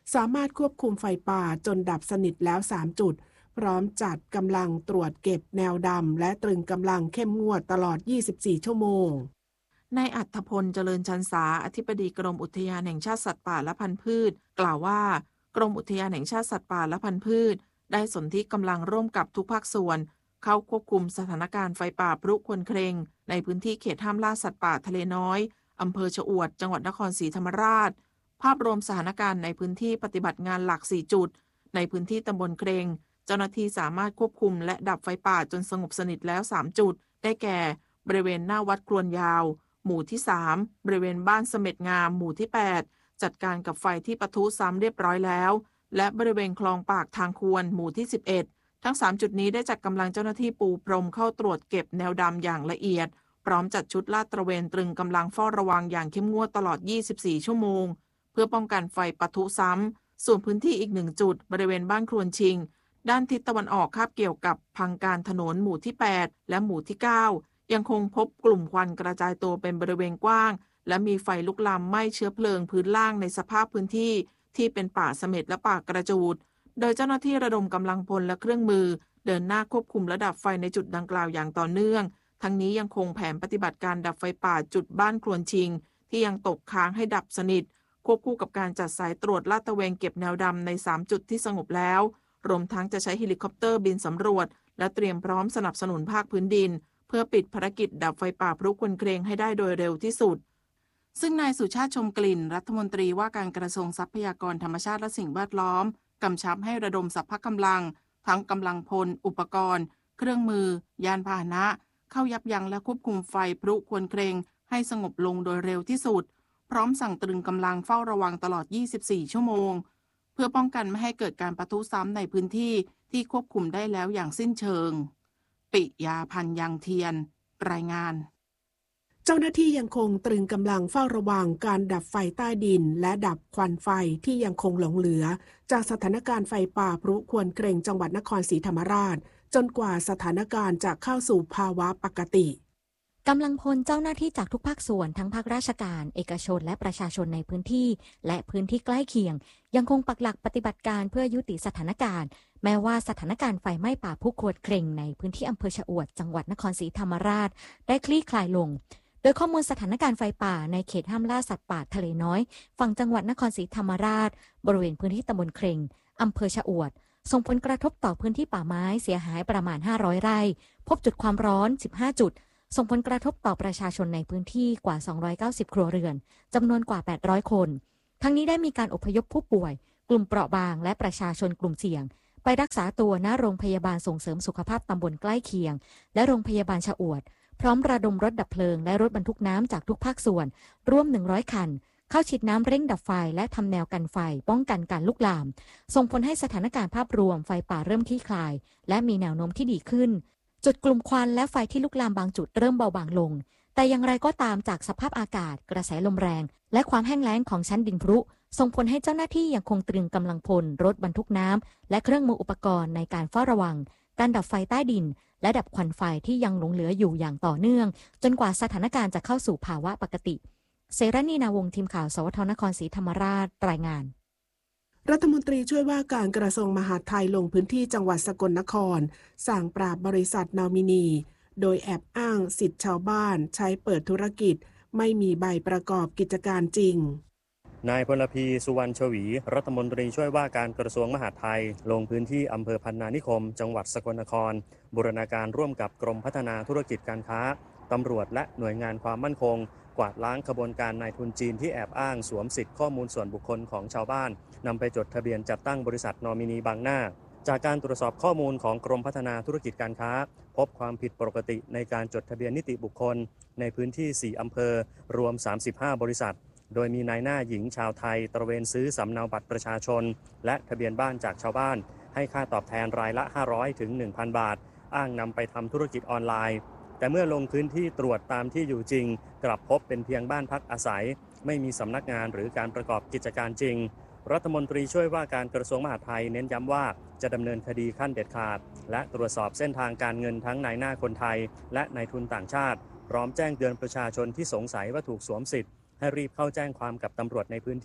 สามารถควบคุมไฟป่าจนดับสนิทแล้วสามจุดพร้อมจัดกำลังตรวจเก็บแนวดำและตรึงกำลังเข้มงวดตลอดยี่สิบสี่ชั่วโมง
นายอัฏฐพลเจริญชันษาอธิบดีกรมอุทยานแห่งชาติสัตว์ป่าและพันธุ์พืชกล่าวว่ากรมอุทยานแห่งชาติสัตว์ป่าและพันธุ์พืชได้สนธิกำลังร่วมกับทุกภาคส่วนเข้าควบคุมสถานการณ์ไฟป่าพลุควนเครงในพื้นที่เขตห้ามล่าสัตว์ป่าทะเลน้อยอำเภอชะอวดจังหวัดนครศรีธรรมราชภาพรวมสถานการณ์ในพื้นที่ปฏิบัติงานหลักสี่จุดในพื้นที่ตำบลเครงเจ้าหน้าที่สามารถควบคุมและดับไฟป่าจนสงบสนิทแล้วสามจุดได้แก่บริเวณหน้าวัดครวนยาวหมู่ที่สามบริเวณบ้านเสม็ดงามหมู่ที่แปดจัดการกับไฟที่ปะทุซ้ำเรียบร้อยแล้วและบริเวณคลองปากทางควรหมู่ที่สิบเอ็ดทั้งสามจุดนี้ได้จัดกำลังเจ้าหน้าที่ปูพรมเข้าตรวจเก็บแนวดำอย่างละเอียดพร้อมจัดชุดลาดตระเวนตรึงกำลังเฝ้าระวังอย่างเข้มงวดตลอดยี่สิบสี่ชั่วโมงเพื่อป้องกันไฟปะทุซ้ำส่วนพื้นที่อีกหนึ่งจุดบริเวณบ้านครวนชิงด้านทิศตะวันออกคาบเกี่ยวกับพังการถนนหมู่ที่แปดและหมู่ที่เก้ายังคงพบกลุ่มควันกระจายตัวเป็นบริเวณกว้างและมีไฟลุกลามไหม้เชื้อเพลิงพื้นล่างในสภาพพื้นที่ที่เป็นป่าเสม็ดและป่ากระจูดโดยเจ้าหน้าที่ระดมกำลังพลและเครื่องมือเดินหน้าควบคุมและดับไฟในจุดดังกล่าวอย่างต่อเนื่องทั้งนี้ยังคงแผนปฏิบัติการดับไฟป่าจุดบ้านครวนชิงที่ยังตกค้างให้ดับสนิทควบคู่กับการจัดสายตรวจลาดตระเวนเก็บแนวดำในสามจุดที่สงบแล้วรวมทั้งจะใช้เฮลิคอปเตอร์บินสำรวจและเตรียมพร้อมสนับสนุนภาคพื้นดินเพื่อปิดภารกิจดับไฟป่าพลุควนเครงให้ได้โดยเร็วที่สุดซึ่งนายสุชาติชมกลิ่นรัฐมนตรีว่าการกระทรวงทรัพยากรธรรมชาติและสิ่งแวดล้อมกำชับให้ระดมสรรพกำลังทั้งกำลังพลอุปกรณ์เครื่องมือยานพาหนะเข้ายับยั้งและควบคุมไฟพลุควนเครงให้สงบลงโดยเร็วที่สุดพร้อมสั่งตรึงกำลังเฝ้าระวังตลอดยี่สิบสี่ชั่วโมงเพื่อป้องกันไม่ให้เกิดการปะทุซ้ำในพื้นที่ที่ควบคุมได้แล้วอย่างสิ้นเชิงปิยาพันธ์ยังเทียนรายงาน
เจ้าหน้าที่ยังคงตรึงกำลังเฝ้าระวังการดับไฟใต้ดินและดับควันไฟที่ยังคงหลงเหลือจากสถานการณ์ไฟป่าพลุควนเครงจังหวัดนครศรีธรรมราชจนกว่าสถานการณ์จะเข้าสู่ภาวะปกติ
กำลังพลเจ้าหน้าที่จากทุกภาคส่วนทั้งภาคราชการเอกชนและประชาชนในพื้นที่และพื้นที่ใกล้เคียงยังคงปักหลักปฏิบัติการเพื่อยุติสถานการณ์แม้ว่าสถานการณ์ไฟไหม้ป่าพลุควนเครงในพื้นที่อำเภอชะอวดจังหวัดนครศรีธรรมราชได้คลี่คลายลงโดยข้อมูลสถานการณ์ไฟป่าในเขตห้ามล่าสัตว์ป่าทะเลน้อยฝั่งจังหวัดนครศรีธรรมราชบริเวณพื้นที่ตำบลเครงอำเภอชะอวดส่งผลกระทบต่อพื้นที่ป่าไม้เสียหายประมาณห้าร้อยไร่พบจุดความร้อนสิบห้าจุดส่งผลกระทบต่อประชาชนในพื้นที่กว่าสองร้อยเก้าสิบครัวเรือนจำนวนกว่าแปดร้อยคนทั้งนี้ได้มีการอพยพผู้ป่วยกลุ่มเปราะบางและประชาชนกลุ่มเสี่ยงไปรักษาตัวณโรงพยาบาลส่งเสริมสุขภาพตำบลใกล้เคียงและโรงพยาบาลชะอวดพร้อมระดมรถดับเพลิงและรถบรรทุกน้ำจากทุกภาคส่วนร่วมหนึ่งร้อยคันเข้าฉีดน้ำเร่งดับไฟและทำแนวกันไฟป้องกันการลุกลามส่งผลให้สถานการณ์ภาพรวมไฟป่าเริ่มคลี่คลายและมีแนวโน้มที่ดีขึ้นจุดกลุ่มควันและไฟที่ลุกลามบางจุดเริ่มเบาบางลงแต่อย่างไรก็ตามจากสภาพอากาศกระแสลมแรงและความแห้งแล้งของชั้นดินพรุส่งผลให้เจ้าหน้าที่ยังคงตรึงกำลังพลรถบรรทุกน้ำและเครื่องมืออุปกรณ์ในการเฝ้าระวังการดับไฟใต้ดินและดับควันไฟที่ยังหลงเหลืออยู่อย่างต่อเนื่องจนกว่าสถานการณ์จะเข้าสู่ภาวะปกติเสรณีนาวงศ์ทีมข่าวสวทนครศรีธรรมราชรายงาน
รัฐมนตรีช่วยว่าการกระทรวงมหาดไทยลงพื้นที่จังหวัดสกลนครสั่งปราบบริษัทนอมินีโดยแอบอ้างสิทธิชาวบ้านใช้เปิดธุรกิจไม่มีใบประกอบกิจการจริง
นายพลพีสุวรรณชวีรัฐมนตรีช่วยว่าการกระทรวงมหาดไทยลงพื้นที่อำเภอพันนานิคมจังหวัดสกลนครบูรณาการร่วมกับกรมพัฒนาธุรกิจการค้าตำรวจและหน่วยงานความมั่นคงกวาดล้างขบวนการนายทุนจีนที่แอบอ้างสวมสิทธิข้อมูลส่วนบุคคลของชาวบ้านนำไปจดทะเบียนจัดตั้งบริษัทนอมินีบางหน้าจากการตรวจสอบข้อมูลของกรมพัฒนาธุรกิจการค้าพบความผิดปกติในการจดทะเบียนนิติบุคคลในพื้นที่สี่อำเภอรวมสามสิบห้าบริษัทโดยมีนายหน้าหญิงชาวไทยตระเวนซื้อสำเนาบัตรประชาชนและทะเบียนบ้านจากชาวบ้านให้ค่าตอบแทนรายละห้าร้อยถึง หนึ่งพัน บาทอ้างนำไปทำธุรกิจออนไลน์แต่เมื่อลงพื้นที่ตรวจตามที่อยู่จริงกลับพบเป็นเพียงบ้านพักอาศัยไม่มีสำนักงานหรือการประกอบกิจการจริงรัฐมนตรีช่วยว่าการกระทรวงมหาดไทยเน้นย้ำว่าจะดำเนินคดีขั้นเด็ดขาดและตรวจสอบเส้นทางการเงินทั้งนายหน้าคนไทยและนายทุนต่างชาติพร้อมแจ้งเตือนประชาชนที่สงสัยว่าถูกสวมสิทธิ์ให้รีบเข้าแจ้งความกับตำรวจในพื้นที่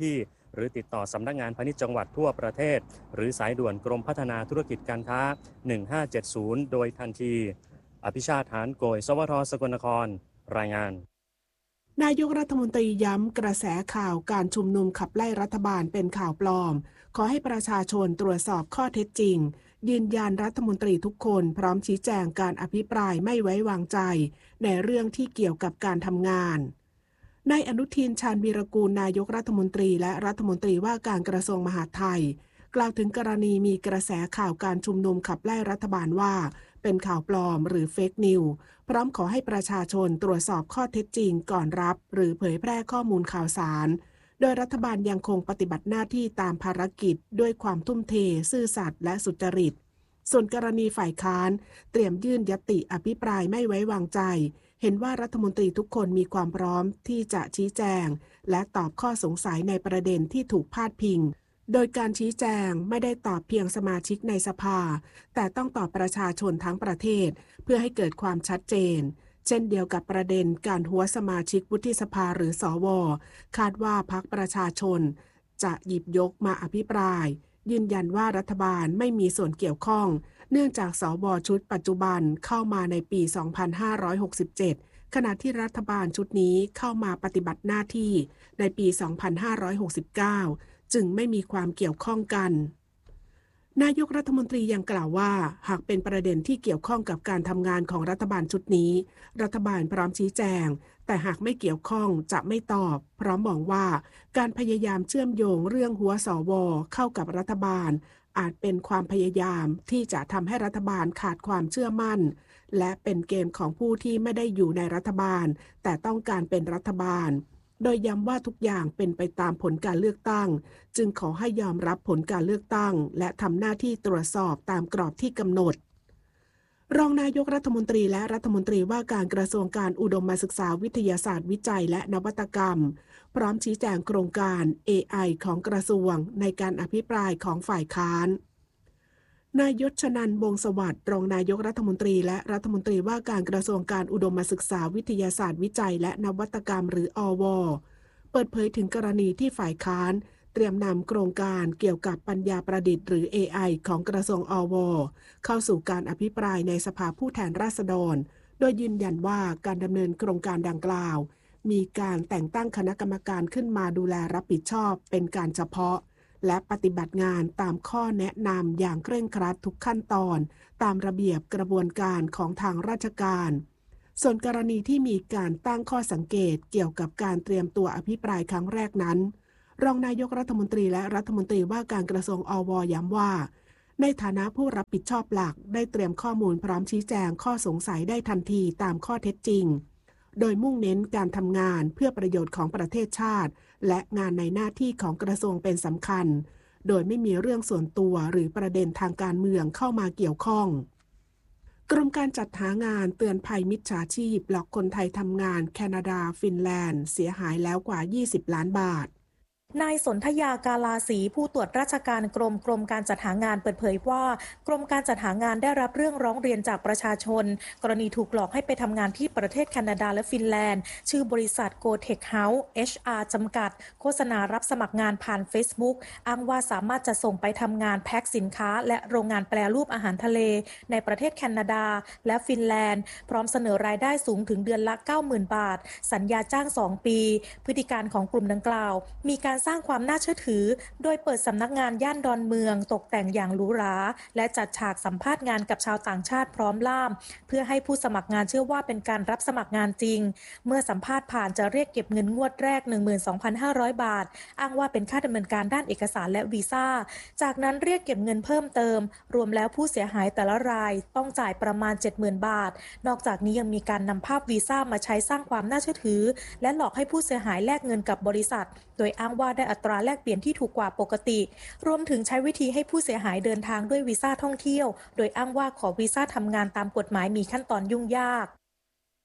หรือติดต่อสำนักงานพาณิชย์จังหวัดทั่วประเทศหรือสายด่วนกรมพัฒนาธุรกิจการค้าหนึ่งห้าเจ็ดศูนย์โดยทันทีอภิชาติหานโกยสวทสกลนครรายงาน
นายกรัฐมนตรีย้ำกระแสข่าวการชุมนุมขับไล่รัฐบาลเป็นข่าวปลอมขอให้ประชาชนตรวจสอบข้อเท็จจริงยืนยันรัฐมนตรีทุกคนพร้อมชี้แจงการอภิปรายไม่ไว้วางใจในเรื่องที่เกี่ยวกับการทำงานนายอนุทินชาญวีรกูลนายกรัฐมนตรีและรัฐมนตรีว่าการกระทรวงมหาดไทยกล่าวถึงกรณีมีกระแสข่าวการชุมนุมขับไล่รัฐบาลว่าเป็นข่าวปลอมหรือเฟกนิวส์พร้อมขอให้ประชาชนตรวจสอบข้อเท็จจริงก่อนรับหรือเผยแพร่ข้อมูลข่าวสารโดยรัฐบาลยังคงปฏิบัติหน้าที่ตามภารกิจด้วยความทุ่มเทซื่อสัตย์และสุจริตส่วนกรณีฝ่ายค้านเตรียมยื่นญัตติอภิปรายไม่ไว้วางใจเห็นว่ารัฐมนตรีทุกคนมีความพร้อมที่จะชี้แจงและตอบข้อสงสัยในประเด็นที่ถูกพาดพิงโดยการชี้แจงไม่ได้ตอบเพียงสมาชิกในสภาแต่ต้องตอบประชาชนทั้งประเทศเพื่อให้เกิดความชัดเจนเช่นเดียวกับประเด็นการหัวสมาชิกวุฒิสภาหรือสวคาดว่าพรรคประชาชนจะหยิบยกมาอภิปรายยืนยันว่ารัฐบาลไม่มีส่วนเกี่ยวข้องเนื่องจากสวชุดปัจจุบันเข้ามาในปี สองพันห้าร้อยหกสิบเจ็ด ขณะที่รัฐบาลชุดนี้เข้ามาปฏิบัติหน้าที่ในปี สองพันห้าร้อยหกสิบเก้า จึงไม่มีความเกี่ยวข้องกันนายกรัฐมนตรียังกล่าวว่าหากเป็นประเด็นที่เกี่ยวข้องกับการทำงานของรัฐบาลชุดนี้รัฐบาลพร้อมชี้แจงแต่หากไม่เกี่ยวข้องจะไม่ตอบเพราะมองว่าการพยายามเชื่อมโยงเรื่องหัวสวเข้ากับรัฐบาลอาจเป็นความพยายามที่จะทำให้รัฐบาลขาดความเชื่อมั่นและเป็นเกมของผู้ที่ไม่ได้อยู่ในรัฐบาลแต่ต้องการเป็นรัฐบาลโดยย้ำว่าทุกอย่างเป็นไปตามผลการเลือกตั้งจึงขอให้ยอมรับผลการเลือกตั้งและทำหน้าที่ตรวจสอบตามกรอบที่กำหนดรองนายกรัฐมนตรีและรัฐมนตรีว่าการกระทรวงการอุดมศึกษาวิทยาศาสตร์วิจัยและนวัตกรรมพร้อมชี้แจงโครงการ เอ ไอ ของกระทรวงในการอภิปรายของฝ่ายค้านนายยศชนันท์ วงศ์สวัสดิ์รองนายกรัฐมนตรีและรัฐมนตรีว่าการกระทรวงการอุดมศึกษาวิทยาศาสตร์วิจัยและนวัตกรรมหรืออว.เปิดเผยถึงกรณีที่ฝ่ายค้านเตรียมนำโครงการเกี่ยวกับปัญญาประดิษฐ์หรือ เอ ไอ ของกระทรวงอว.เข้าสู่การอภิปรายในสภาผู้แทนราษฎรโดยยืนยันว่าการดำเนินโครงการดังกล่าวมีการแต่งตั้งคณะกรรมการขึ้นมาดูแลรับผิดชอบเป็นการเฉพาะและปฏิบัติงานตามข้อแนะนำอย่างเคร่งครัดทุกขั้นตอนตามระเบียบกระบวนการของทางราชการส่วนกรณีที่มีการตั้งข้อสังเกตเกี่ยวกับการเตรียมตัวอภิปรายครั้งแรกนั้นรองนายกรัฐมนตรีและรัฐมนตรีว่าการกระทรวงอว.ย้ำว่าในฐานะผู้รับผิดชอบหลักได้เตรียมข้อมูลพร้อมชี้แจงข้อสงสัยได้ทันทีตามข้อเท็จจริงโดยมุ่งเน้นการทำงานเพื่อประโยชน์ของประเทศชาติและงานในหน้าที่ของกระทรวงเป็นสำคัญโดยไม่มีเรื่องส่วนตัวหรือประเด็นทางการเมืองเข้ามาเกี่ยวข้องกรมการจัดหางานเตือนภัยมิจฉาชีพหลอกคนไทยทำงานแคนาดาฟินแลนด์เสียหายแล้วกว่ายี่สิบล้านบาท
นายสนธยากาลาศรีผู้ตรวจราชการกรมกรมการจัดหางานเปิดเผยว่ากรมการจัดหางานได้รับเรื่องร้องเรียนจากประชาชนกรณีถูกหลอกให้ไปทำงานที่ประเทศแคนาดาและฟินแลนด์ชื่อบริษัท GoTech House เอช อาร์ จำกัดโฆษณารับสมัครงานผ่าน Facebook อ้างว่าสามารถจะส่งไปทำงานแพ็คสินค้าและโรงงานแปรรูปอาหารทะเลในประเทศแคนาดาและฟินแลนด์พร้อมเสนอรายได้สูงถึงเดือนละ เก้าหมื่น บาทสัญญาจ้างสองปีพฤติการของกลุ่มดังกล่าวมีการสร้างความน่าเชื่อถือโดยเปิดสำนักงานย่านดอนเมืองตกแต่งอย่างหรูหราและจัดฉากสัมภาษณ์งานกับชาวต่างชาติพร้อมล่ามเพื่อให้ผู้สมัครงานเชื่อว่าเป็นการรับสมัครงานจริงเมื่อสัมภาษณ์ผ่านจะเรียกเก็บเงินงวดแรก หนึ่งหมื่นสองพันห้าร้อย บาทอ้างว่าเป็นค่าดำเนินการด้านเอกสารและวีซ่าจากนั้นเรียกเก็บเงินเพิ่มเติมรวมแล้วผู้เสียหายแต่ละรายต้องจ่ายประมาณ เจ็ดหมื่น บาทนอกจากนี้ยังมีการนำภาพวีซ่ามาใช้สร้างความน่าเชื่อถือและหลอกให้ผู้เสียหายแลกเงินกับบริษัทโดยอ้างว่าได้อัตราแลกเปลี่ยนที่ถูกกว่าปกติรวมถึงใช้วิธีให้ผู้เสียหายเดินทางด้วยวีซ่าท่องเที่ยวโดยอ้างว่าขอวีซ่าทำงานตามกฎหมายมีขั้นตอนยุ่งยาก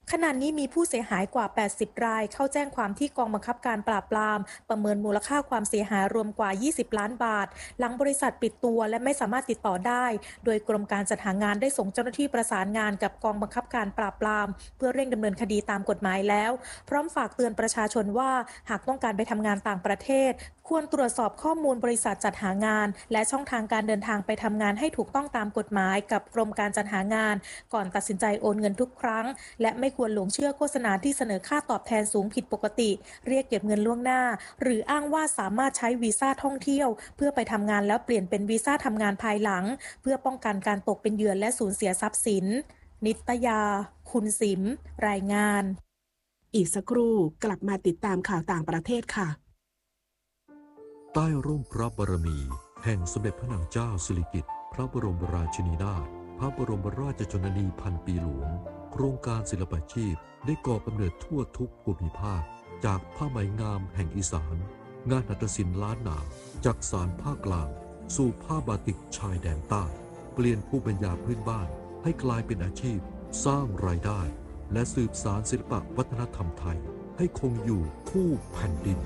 ขณะนี้มีผู้เสียหายกว่าแปดสิบรายเข้าแจ้งความที่กองบังคับการปราบปรามประเมินมูลค่าความเสียหายรวมกว่ายี่สิบล้านบาทหลังบริษัทปิดตัวและไม่สามารถติดต่อได้โดยกรมการจัดหางานได้ส่งเจ้าหน้าที่ประสานงานกับกองบังคับการปราบปรามเพื่อเร่งดำเนินคดีตามกฎหมายแล้วพร้อมฝากเตือนประชาชนว่าหากต้องการไปทำงานต่างประเทศควรตรวจสอบข้อมูลบริษัทจัดหางานและช่องทางการเดินทางไปทำงานให้ถูกต้องตามกฎหมายกับกรมการจัดหางานก่อนตัดสินใจโอนเงินทุกครั้งและไม่ควรหลงเชื่อโฆษณาที่เสนอค่าตอบแทนสูงผิดปกติเรียกเก็บเงินล่วงหน้าหรืออ้างว่าสามารถใช้วีซ่าท่องเที่ยวเพื่อไปทำงานแล้วเปลี่ยนเป็นวีซ่าทำงานภายหลังเพื่อป้องกันการตกเป็นเหยื่อและสูญเสียทรัพย์สินนิตยาคุณสิมรายงาน
อีกสักครู่กลับมาติดตามข่าวต่างประเทศค่ะ
ใต้ร่มพระบารมีแห่งสมเด็จพระนางเจ้าสิริกิติ์พระบรมราชินีนาถพระบรมราชชนนีพันปีหลวงโครงการศิลปาชีพได้ก่อกำเนิดทั่วทุกภูมิภาคจากผ้าไหมงามแห่งอีสานงานหัตถศิลป์ล้านนาจากสานภาคกลางสู่ผ้าบาติกชายแดนใต้เปลี่ยนภูมิปัญญาพื้นบ้านให้กลายเป็นอาชีพสร้างรายได้และสืบสานศิลปวัฒนธรรมไทยให้คงอยู่คู่แผ่นดิน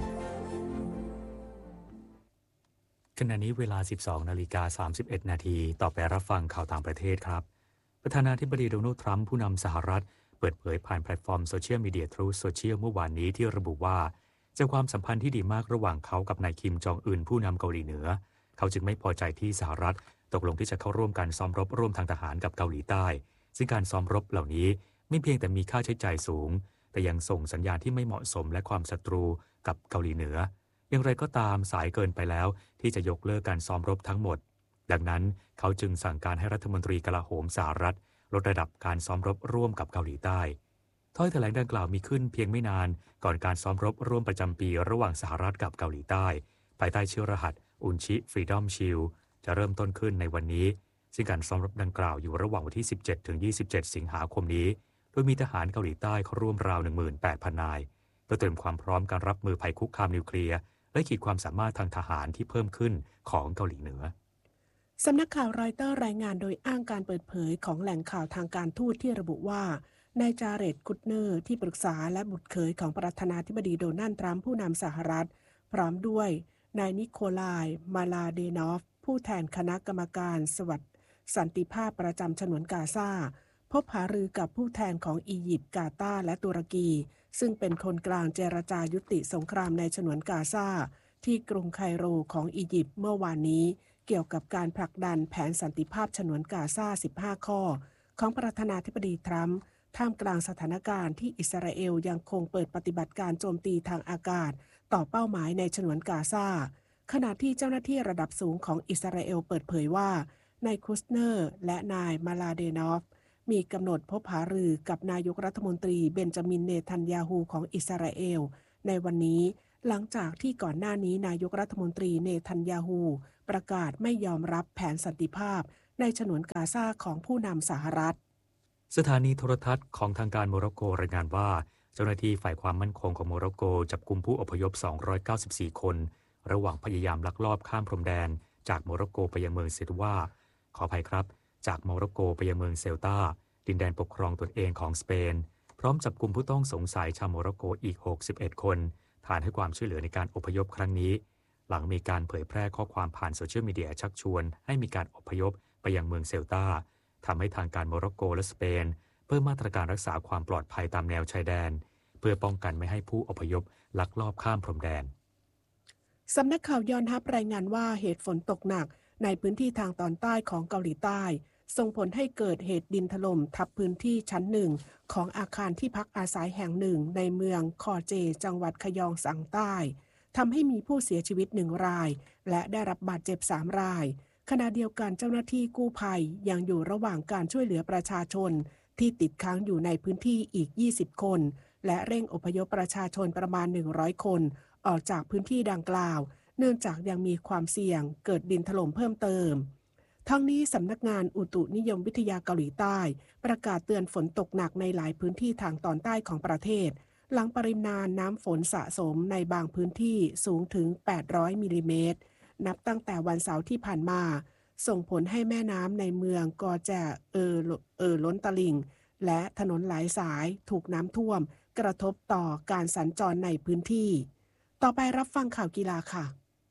ขณะนี้เวลา สิบสองนาฬิกาสามสิบเอ็ดนาทีต่อไปรับฟังข่าวต่างประเทศครับประธานาธิบดีโดนัลด์ทรัมป์ผู้นำสหรัฐเปิดเผยผ่านแพลตฟอร์มโซเชียลมีเดียทรูธโซเชียลเมื่อวานนี้ที่ระบุว่าจากความสัมพันธ์ที่ดีมากระหว่างเขากับนายคิมจองอึนผู้นำเกาหลีเหนือเขาจึงไม่พอใจที่สหรัฐตกลงที่จะเข้าร่วมการซ้อมรบร่วมทางทหารกับเกาหลีใต้ซึ่งการซ้อมรบเหล่านี้ไม่เพียงแต่มีค่าใช้จ่ายสูงแต่ยังส่งสัญญาณที่ไม่เหมาะสมและความศัตรูกับเกาหลีเหนืออย่างไรก็ตามสายเกินไปแล้วที่จะยกเลิกการซ้อมรบทั้งหมดดังนั้นเขาจึงสั่งการให้รัฐมนตรีกลาโหมสหรัฐลดระดับการซ้อมรบร่วมกับเกาหลีใต้ถ้อยแถลงดังกล่าวมีขึ้นเพียงไม่นานก่อนการซ้อมรบร่วมประจำปีระหว่างสหรัฐกับเกาหลีใต้ภายใต้ชื่อรหัสอุนชิฟรีดอมชิลจะเริ่มต้นขึ้นในวันนี้ซึ่งการซ้อมรบดังกล่าวอยู่ระหว่างวันที่สิบเจ็ดถึงยี่สิบเจ็ดสิงหาคมนี้โดยมีทหารเกาหลีใต้เข้าร่วมราว หนึ่งหมื่นแปดพัน นายเพื่อเตรียมความพร้อมการรับมือภัยคุกคามนิวเคลียร์และขีดความสามารถทางทหารที่เพิ่มขึ้นของเกาหลีเหนือ
สำนักข่าวรอยเตอร์รายงานโดยอ้างการเปิดเผยของแหล่งข่าวทางการทูตที่ระบุว่านายจาเรด คุตเนอร์ที่ปรึกษาและบุตรเขยของประธานาธิบดีโดนัลด์ทรัมป์ผู้นำสหรัฐพร้อมด้วยนายนิโคลาย มาลาเดนอฟผู้แทนคณะกรรมการสวัสดิสันติภาพประจำฉนวนกาซาพบหารือกับผู้แทนของอียิปต์กาตาร์และตุรกีซึ่งเป็นคนกลางเจรจายุติสงครามในฉนวนกาซาที่กรุงไคโรของอียิปต์เมื่อวานนี้เกี่ยวกับการผลักดันแผนสันติภาพฉนวนกาซาสิบห้าข้อของประธานาธิบดีทรัมป์ท่ามกลางสถานการณ์ที่อิสราเอลยังคงเปิดปฏิบัติการโจมตีทางอากาศต่อเป้าหมายในฉนวนกาซาขณะที่เจ้าหน้าที่ระดับสูงของอิสราเอลเปิดเผยว่านายคุสเนอร์และนายมาลาเดนอฟมีกำหนดพบหารือกับนายกรัฐมนตรีเบนจามินเนทันยาฮูของอิสราเอลในวันนี้หลังจากที่ก่อนหน้านี้นายกรัฐมนตรีเนทันยาฮูประกาศไม่ยอมรับแผนสันติภาพในฉนวนกาซาของผู้นำสหรัฐ
สถานีโทรทัศน์ของทางการโมร็อกโกรายงานว่าเจ้าหน้าที่ฝ่ายความมั่นคงของโมร็อกโกจับกุมผู้อพยพสองร้อยเก้าสิบสี่คนระหว่างพยายามลักลอบข้ามพรมแดนจากโมร็อกโกไปยังเมืองเซตวาขออภัยครับจากโมร็อกโกไปยังเมืองเซลตาดินแดนปกครองตนเองของสเปนพร้อมจับกุมผู้ต้องสงสัยชาวโมร็อกโกอีกหกสิบเอ็ดคนฐานให้ความช่วยเหลือในการอพยพครั้งนี้หลังมีการเผยแพร่ข้อความผ่านโซเชียลมีเดียชักชวนให้มีการอพยพไปยังเมืองเซลตาทำให้ทางการโมร็อกโกและสเปนเพิ่มมาตรการรักษาความปลอดภัยตามแนวชายแดนเพื่อป้องกันไม่ให้ผู้อพยพลักลอบข้ามพรมแดน
สำนักข่าวยอนฮับรายงานว่าเหตุฝนตกหนักในพื้นที่ทางตอนใต้ของเกาหลีใต้ส่งผลให้เกิดเหตุดินถล่มทับพื้นที่ชั้นหนึ่งของอาคารที่พักอาศัยแห่งหนึ่งในเมืองคอเจจังหวัดขยองสังใต้ทำให้มีผู้เสียชีวิตหนึ่งรายและได้รับบาดเจ็บสามรายขณะเดียวกันเจ้าหน้าที่กู้ภัยยังอยู่ระหว่างการช่วยเหลือประชาชนที่ติดค้างอยู่ในพื้นที่อีกยี่สิบคนและเร่งอพยพประชาชนประมาณหนึ่งร้อยคนออกจากพื้นที่ดังกล่าวเนื่องจากยังมีความเสี่ยงเกิดดินถล่มเพิ่มเติมทั้งนี้สำนักงานอุตุนิยมวิทยาเกาหลีใต้ประกาศเตือนฝนตกหนักในหลายพื้นที่ทางตอนใต้ของประเทศหลังปริมาณน้ำฝนสะสมในบางพื้นที่สูงถึงแปดร้อยมิลลิเมตรนับตั้งแต่วันเสาร์ที่ผ่านมาส่งผลให้แม่น้ำในเมืองกอแจเออเออล้นตลิ่งและถนนหลายสายถูกน้ำท่วมกระทบต่อการสัญจรในพื้นที่ ต่อไปรับฟังข่าวกีฬาค่ะ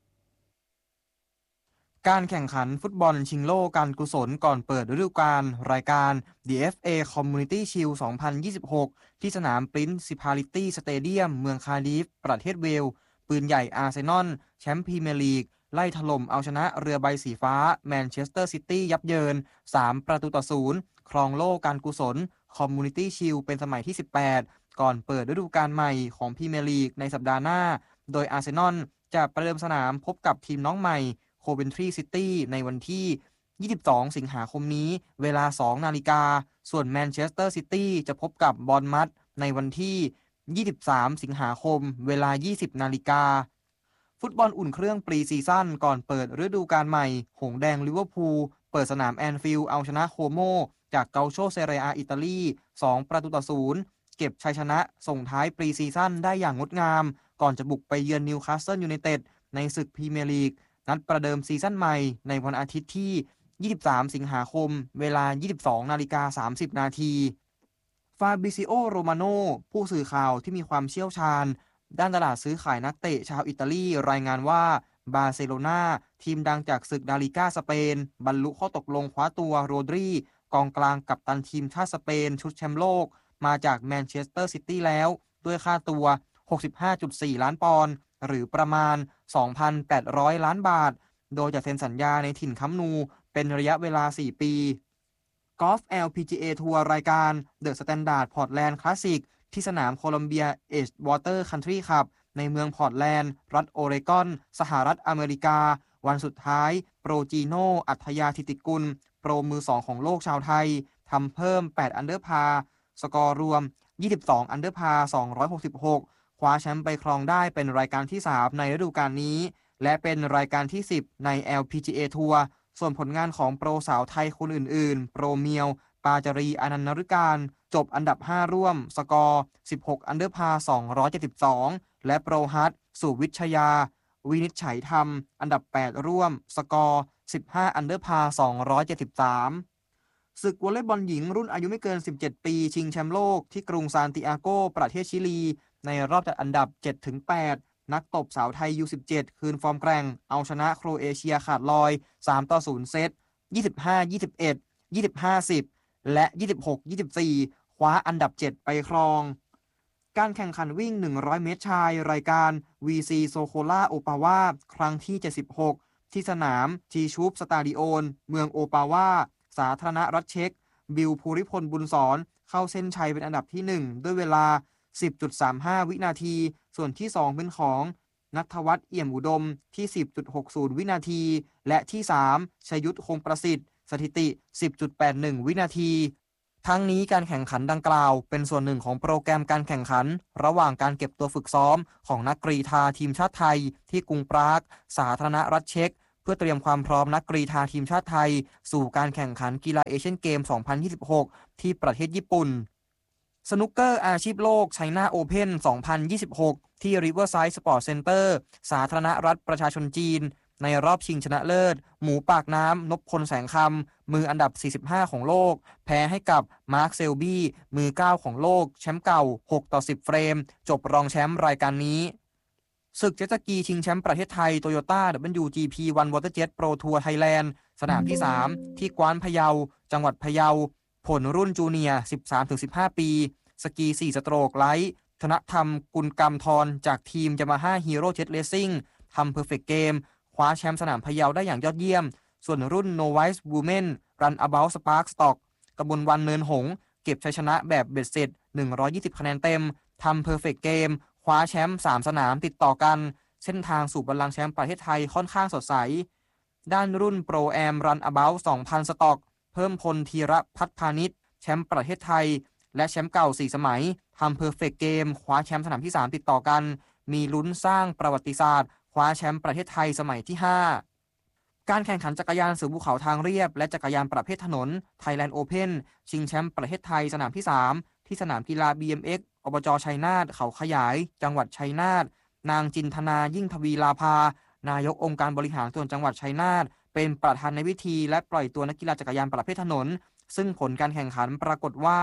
การแข่งขันฟุตบอลชิงโล่การกุศลก่อนเปิดฤดูกาลรายการ ดี เอฟ เอ Community Shield สองพันยี่สิบหก ที่สนาม Principality Stadium เมืองคาร์ดิฟประเทศเวลส์ปืนใหญ่อาร์เซนอลแชมป์พรีเมียร์ลีกไล่ถล่มเอาชนะเรือใบสีฟ้าแมนเชสเตอร์ซิตี้ยับเยินสามประตูต่อศูนย์ครองโล่การกุศล Community Shield เป็นสมัยที่สิบแปดก่อนเปิดฤดูกาลใหม่ของพรีเมียร์ลีกในสัปดาห์หน้าโดยอาร์เซนอลจะประเดิมสนามพบกับทีมน้องใหม่โคเวนทรีซิตี้ในวันที่ยี่สิบสองสิงหาคมนี้เวลา สองนาฬิกาส่วนแมนเชสเตอร์ซิตี้จะพบกับบอร์นมัธในวันที่ยี่สิบสามสิงหาคมเวลา ยี่สิบนาฬิกาฟุตบอลอุ่นเครื่องปรีซีซั่นก่อนเปิดฤดูกาลใหม่หงส์แดงลิเวอร์พูลเปิดสนามแอนฟิลด์เอาชนะโคโมจากเกาโชเซเรียอาอิตาลีสองประตูต่อศูนย์เก็บชัยชนะส่งท้ายปรีซีซั่นได้อย่างงดงามก่อนจะบุกไปเยือนนิวคาสเซิลยูไนเต็ดในศึกพรีเมียร์ลีกนัดประเดิมซีซั่นใหม่ในวันอาทิตย์ที่ยี่สิบสามสิงหาคมเวลา ยี่สิบสองนาฬิกาสามสิบนาทีฟาบริซิโอโรมาโนผู้สื่อข่าวที่มีความเชี่ยวชาญด้านตลาดซื้อขายนักเตะชาวอิตาลีรายงานว่าบาร์เซโลนาทีมดังจากศึกลาลิก้าสเปนบรรลุข้อตกลงคว้าตัวโรดรีกองกลางกัปตันทีมชาติสเปนชุดแชมป์โลกมาจากแมนเชสเตอร์ซิตี้แล้วด้วยค่าตัว หกสิบห้าจุดสี่ ล้านปอนด์หรือประมาณ สองพันแปดร้อย ล้านบาทโดยจะเซ็นสัญญาในถิ่นคัมป์นูเป็นระยะเวลาสี่ปีกอล์ฟ แอล พี จี เอ ทัวร์รายการ The Standard Portland Classic ที่สนามโคลัมเบียเอจวอเตอร์คันทรีคลับในเมืองพอร์ตแลนด์รัฐโอเรกอนสหรัฐอเมริกาวันสุดท้ายโปรจีโนอัธยาธิติกุลโปรมือสองของโลกชาวไทยทำเพิ่มแปดอันเดอร์พาร์สกอร์รวมยี่สิบสองอันเดอร์พาร์สองร้อยหกสิบหกคว้าแชมป์ไปครองได้เป็นรายการที่สามในฤดูกาลนี้และเป็นรายการที่สิบใน แอล พี จี เอ ทัวร์ส่วนผลงานของโปรสาวไทยคนอื่นๆโปรเมียวปาจารีอนันต์นฤการจบอันดับห้าร่วมสกอร์สิบหกอันเดอร์พาร์สองร้อยเจ็ดสิบสองและโปรฮัทสุวิชยาวินิจฉัยธรรมอันดับแปดร่วมสกอร์สิบห้าอันเดอร์พาร์สองร้อยเจ็ดสิบสามศึกวอลเลย์บอลหญิงรุ่นอายุไม่เกินสิบเจ็ดปีชิงแชมป์โลกที่กรุงซานติอาโกประเทศชิลีในรอบจัดอันดับ เจ็ดถึงแปด นักตบสาวไทย ยู สิบเจ็ด คืนฟอร์มแกร่งเอาชนะโครเอเชียขาดลอย สามต่อศูนย์ เซต ยี่สิบห้า ยี่สิบเอ็ด ยี่สิบห้า สิบ และ ยี่สิบหก ยี่สิบสี่ คว้าอันดับ เจ็ด ไปครองการแข่งขันวิ่ง หนึ่งร้อย เมตรชายรายการ วี ซี Sokola Opava ครั้งที่ เจ็ดสิบหก ที่สนามทีชูปสตาดิโอนเมืองโอปาวาสาธารณรัฐเช็กบิลภูริพลบุญสอนเข้าเส้นชัยเป็นอันดับที่หนึ่งด้วยเวลา สิบจุดสามห้า วินาทีส่วนที่สองเป็นของณัฐวัฒน์เอี่ยมอุดมที่ สิบจุดหกศูนย์ วินาทีและที่สามชยุทธคงประสิทธิ์สถิติ สิบจุดแปดหนึ่ง วินาทีทั้งนี้การแข่งขันดังกล่าวเป็นส่วนหนึ่งของโปรแกรมการแข่งขันระหว่างการเก็บตัวฝึกซ้อมของนักกรีฑาทีมชาติไทยที่กรุงปรากสาธารณรัฐเช็กเพื่อเตรียมความพร้อมนักกรีฑาทีมชาติไทยสู่การแข่งขันกีฬาเอเชียนเกม สองพันยี่สิบหก ที่ประเทศญี่ปุ่นสนุกเกอร์อาชีพโลกไชน่าโอเพ่น สองพันยี่สิบหก ที่ Riverside Sport Center สาธารณรัฐประชาชนจีนในรอบชิงชนะเลิศหมูปากน้ำนพพลแสงคำมืออันดับสี่สิบห้าของโลกแพ้ให้กับมาร์คเซลบี้มือเก้าของโลกแชมป์เก่าหกต่อสิบเฟรมจบรองแชมป์รายการนี้ศึกเจ็ตสกีชิงแชมป์ประเทศไทย Toyota ดับเบิลยู จี พี วัน Waterjet Pro Tour Thailand สนามที่สามที่กวานพะเยาจังหวัดพะเยาผลรุ่นจูเนียร์ สิบสามถึงสิบห้า ปีสกีสี่สโตรกไลท์ธนธรรมกุลกรรมทรจากทีม Yamaha Hero Jet Racing ทำ Perfect Game คว้าแชมป์สนามพะเยาได้อย่างยอดเยี่ยมส่วนรุ่น Novice Women Run About Spark Stock กมลวันเนินหงส์เก็บชัยชนะแบบเบ็ดเสร็จหนึ่งร้อยยี่สิบคะแนนเต็มทำ Perfect Game คว้าแชมป์สามสนามติดต่อกันเส้นทางสู่บัลลังก์แชมป์ประเทศไทยค่อนข้างสดใสด้านรุ่น Pro Am Run About สองพัน สต็อกเพิ่มพลธีรพัฒน์พาณิชย์แชมป์ประเทศไทยและแชมป์เก่าสี่สมัยทำ Perfect Game คว้าแชมป์สนามที่สามติดต่อกันมีลุ้นสร้างประวัติศาสตร์คว้าแชมป์ประเทศไทยสมัยที่ห้าการแข่งขันจักรยานสู่ภูเขาทางเรียบและจักรยานประเภทถนน Thailand Open ชิงแชมป์ประเทศไทยสนามที่สามที่สนามกีฬา บี เอ็ม เอ็กซ์ อบจ.ชัยนาทเขาขยายจังหวัดชัยนาทนางจินธนายิ่งทวีลาภานายกองค์การบริหารส่วนจังหวัดชัยนาทเป็นประธานในพิธีและปล่อยตัวนักกีฬาจักรยานประเภทถนนซึ่งผลการแข่งขันปรากฏว่า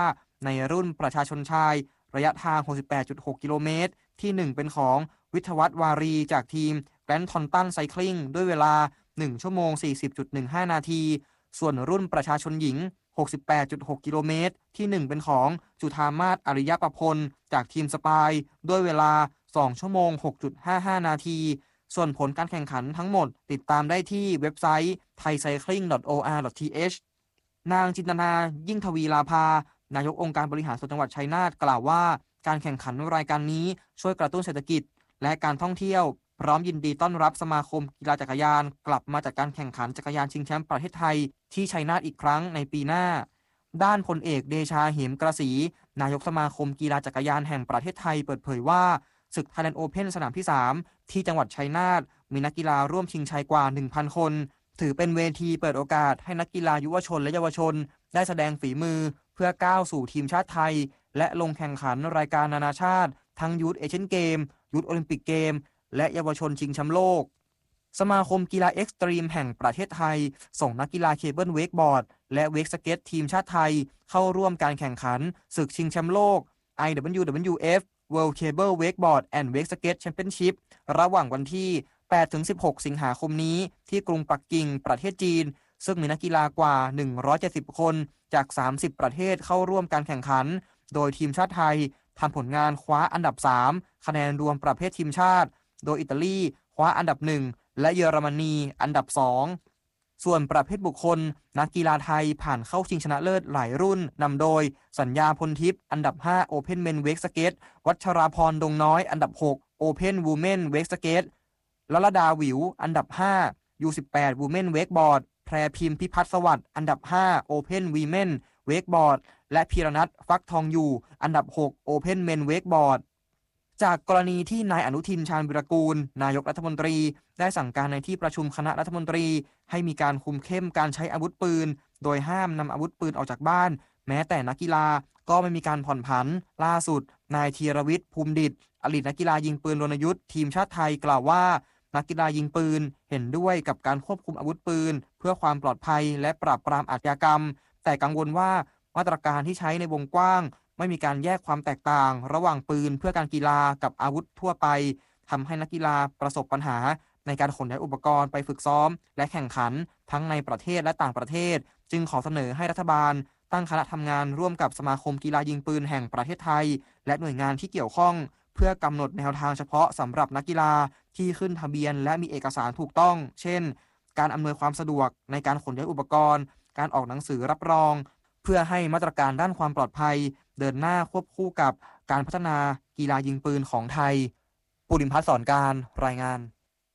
ในรุ่นประชาชนชายระยะทาง หกสิบแปดจุดหก กิโลเมตรที่หนึ่งเป็นของวิทยวัฒน์วารีจากทีมแกรนด์ทอนตันไซคลิงด้วยเวลาหนึ่งชั่วโมง สี่สิบจุดหนึ่งห้า นาทีส่วนรุ่นประชาชนหญิง หกสิบแปดจุดหก กิโลเมตรที่หนึ่งเป็นของจุฑามาศอริยประพลจากทีมสปายด้วยเวลาสองชั่วโมง หกจุดห้าห้า นาทีส่วนผลการแข่งขันทั้งหมดติดตามได้ที่เว็บไซต์ ไทยไซคลิง ดอท โอ อาร์ ดอท ที เอช นางจินตนายิ่งทวีลาภานายกองค์การบริหารส่วนจังหวัดชัยนาทกล่าวว่าการแข่งขันรายการนี้ช่วยกระตุ้นเศรษฐกิจและการท่องเที่ยวพร้อมยินดีต้อนรับสมาคมกีฬาจักรยานกลับมาจากการแข่งขันจักรยานชิงแชมป์ประเทศไทยที่ชัยนาทอีกครั้งในปีหน้าด้านพลเอกเดชาเหมกระสีนายกสมาคมกีฬาจักรยานแห่งประเทศไทยเปิดเผยว่าศึก Thailand Open สนามที่สามที่จังหวัดชัยนาทมีนักกีฬาร่วมชิงชัยกว่า หนึ่งพัน คนถือเป็นเวทีเปิดโอกาสให้นักกีฬายุวชนและเยาวชนได้แสดงฝีมือเพื่อก้าวสู่ทีมชาติไทยและลงแข่งขันรายการนานาชาติทั้งยูทเอเชียนเกมยูทโอลิมปิกเกมและเยาวชนชิงแชมป์โลกสมาคมกีฬาเอ็กซ์ตรีมแห่งประเทศไทยส่งนักกีฬาเคเบิลเวกบอร์ดและเวกสเก็ตทีมชาติไทยเข้าร่วมการแข่งขันศึกชิงแชมป์โลก ไอ ดับเบิลยู ดับเบิลยู เอฟ World Cable Wakeboard and Wake Skate Championship ระหว่างวันที่ แปดถึงสิบหก สิงหาคมนี้ที่กรุงปักกิ่งประเทศจีนซึ่งมีนักกีฬากว่า หนึ่งร้อยเจ็ดสิบ คนจาก สามสิบ ประเทศเข้าร่วมการแข่งขันโดยทีมชาติไทยทำผลงานคว้าอันดับ สาม คะแนนรวมประเภททีมชาติโดยอิตาลีคว้าอันดับ หนึ่ง และเยอรมนีอันดับ สอง ส่วนประเภทบุคคลนักกีฬาไทยผ่านเข้าชิงชนะเลิศหลายรุ่นนำโดยสัญญาพลทิพย์อันดับ ห้า Open Men Wake Skate วัชราพรดงน้อยอันดับ หก Open Women Wake Skate ลลดาหวิวอันดับ ห้า ยู สิบแปด Women Wakeboard แพรพิมพ์พิพัฒน์สวัสดิ์อันดับ ห้า Open Women Wakeboard และพีรนัทฟักทองอยู่อันดับ หก Open Men Wakeboard จากกรณีที่นายอนุทินชาญวิรากูลนายกรัฐมนตรีได้สั่งการในที่ประชุมคณะรัฐมนตรีให้มีการคุมเข้มการใช้อาวุธปืนโดยห้ามนำอาวุธปืนออกจากบ้านแม้แต่นักกีฬาก็ไม่มีการผ่อนผันล่าสุดนายธีรวิทย์ภูมิดิษฐ์อดีตนักกีฬายิงปืนรณยุทธ์ทีมชาติไทยกล่าวว่านักกีฬายิงปืนเห็นด้วยกับการควบคุมอาวุธปืนเพื่อความปลอดภัยและปราบปรามอาชญากรรมแต่กังวลว่ามาตรการที่ใช้ในวงกว้างไม่มีการแยกความแตกต่างระหว่างปืนเพื่อการกีฬากับอาวุธทั่วไปทำให้นักกีฬาประสบปัญหาในการขนย้ายอุปกรณ์ไปฝึกซ้อมและแข่งขันทั้งในประเทศและต่างประเทศจึงขอเสนอให้รัฐบาลตั้งคณะทำงานร่วมกับสมาคมกีฬายิงปืนแห่งประเทศไทยและหน่วยงานที่เกี่ยวข้องเพื่อกำหนดแนวทางเฉพาะสำหรับนักกีฬาที่ขึ้นทะเบียนและมีเอกสารถูกต้องเช่นการอำนวยความสะดวกในการขนย้ายอุปกรณ์การออกหนังสือรับรองเพื่อให้มาตรการด้านความปลอดภัยเดินหน้าควบคู่กับการพัฒนากีฬายิงปืนของไทยปุริมพัฒน์สอนการรายงาน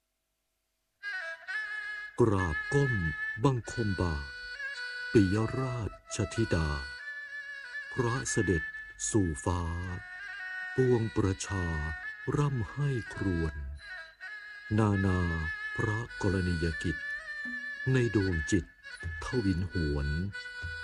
กราบก้มบังคมบาทปิยราชธิดาพระเสด็จสู่ฟ้าปวงประชาร่ำให้ครวญนานาพระกรณียกิจในดวงจิตทวินหวน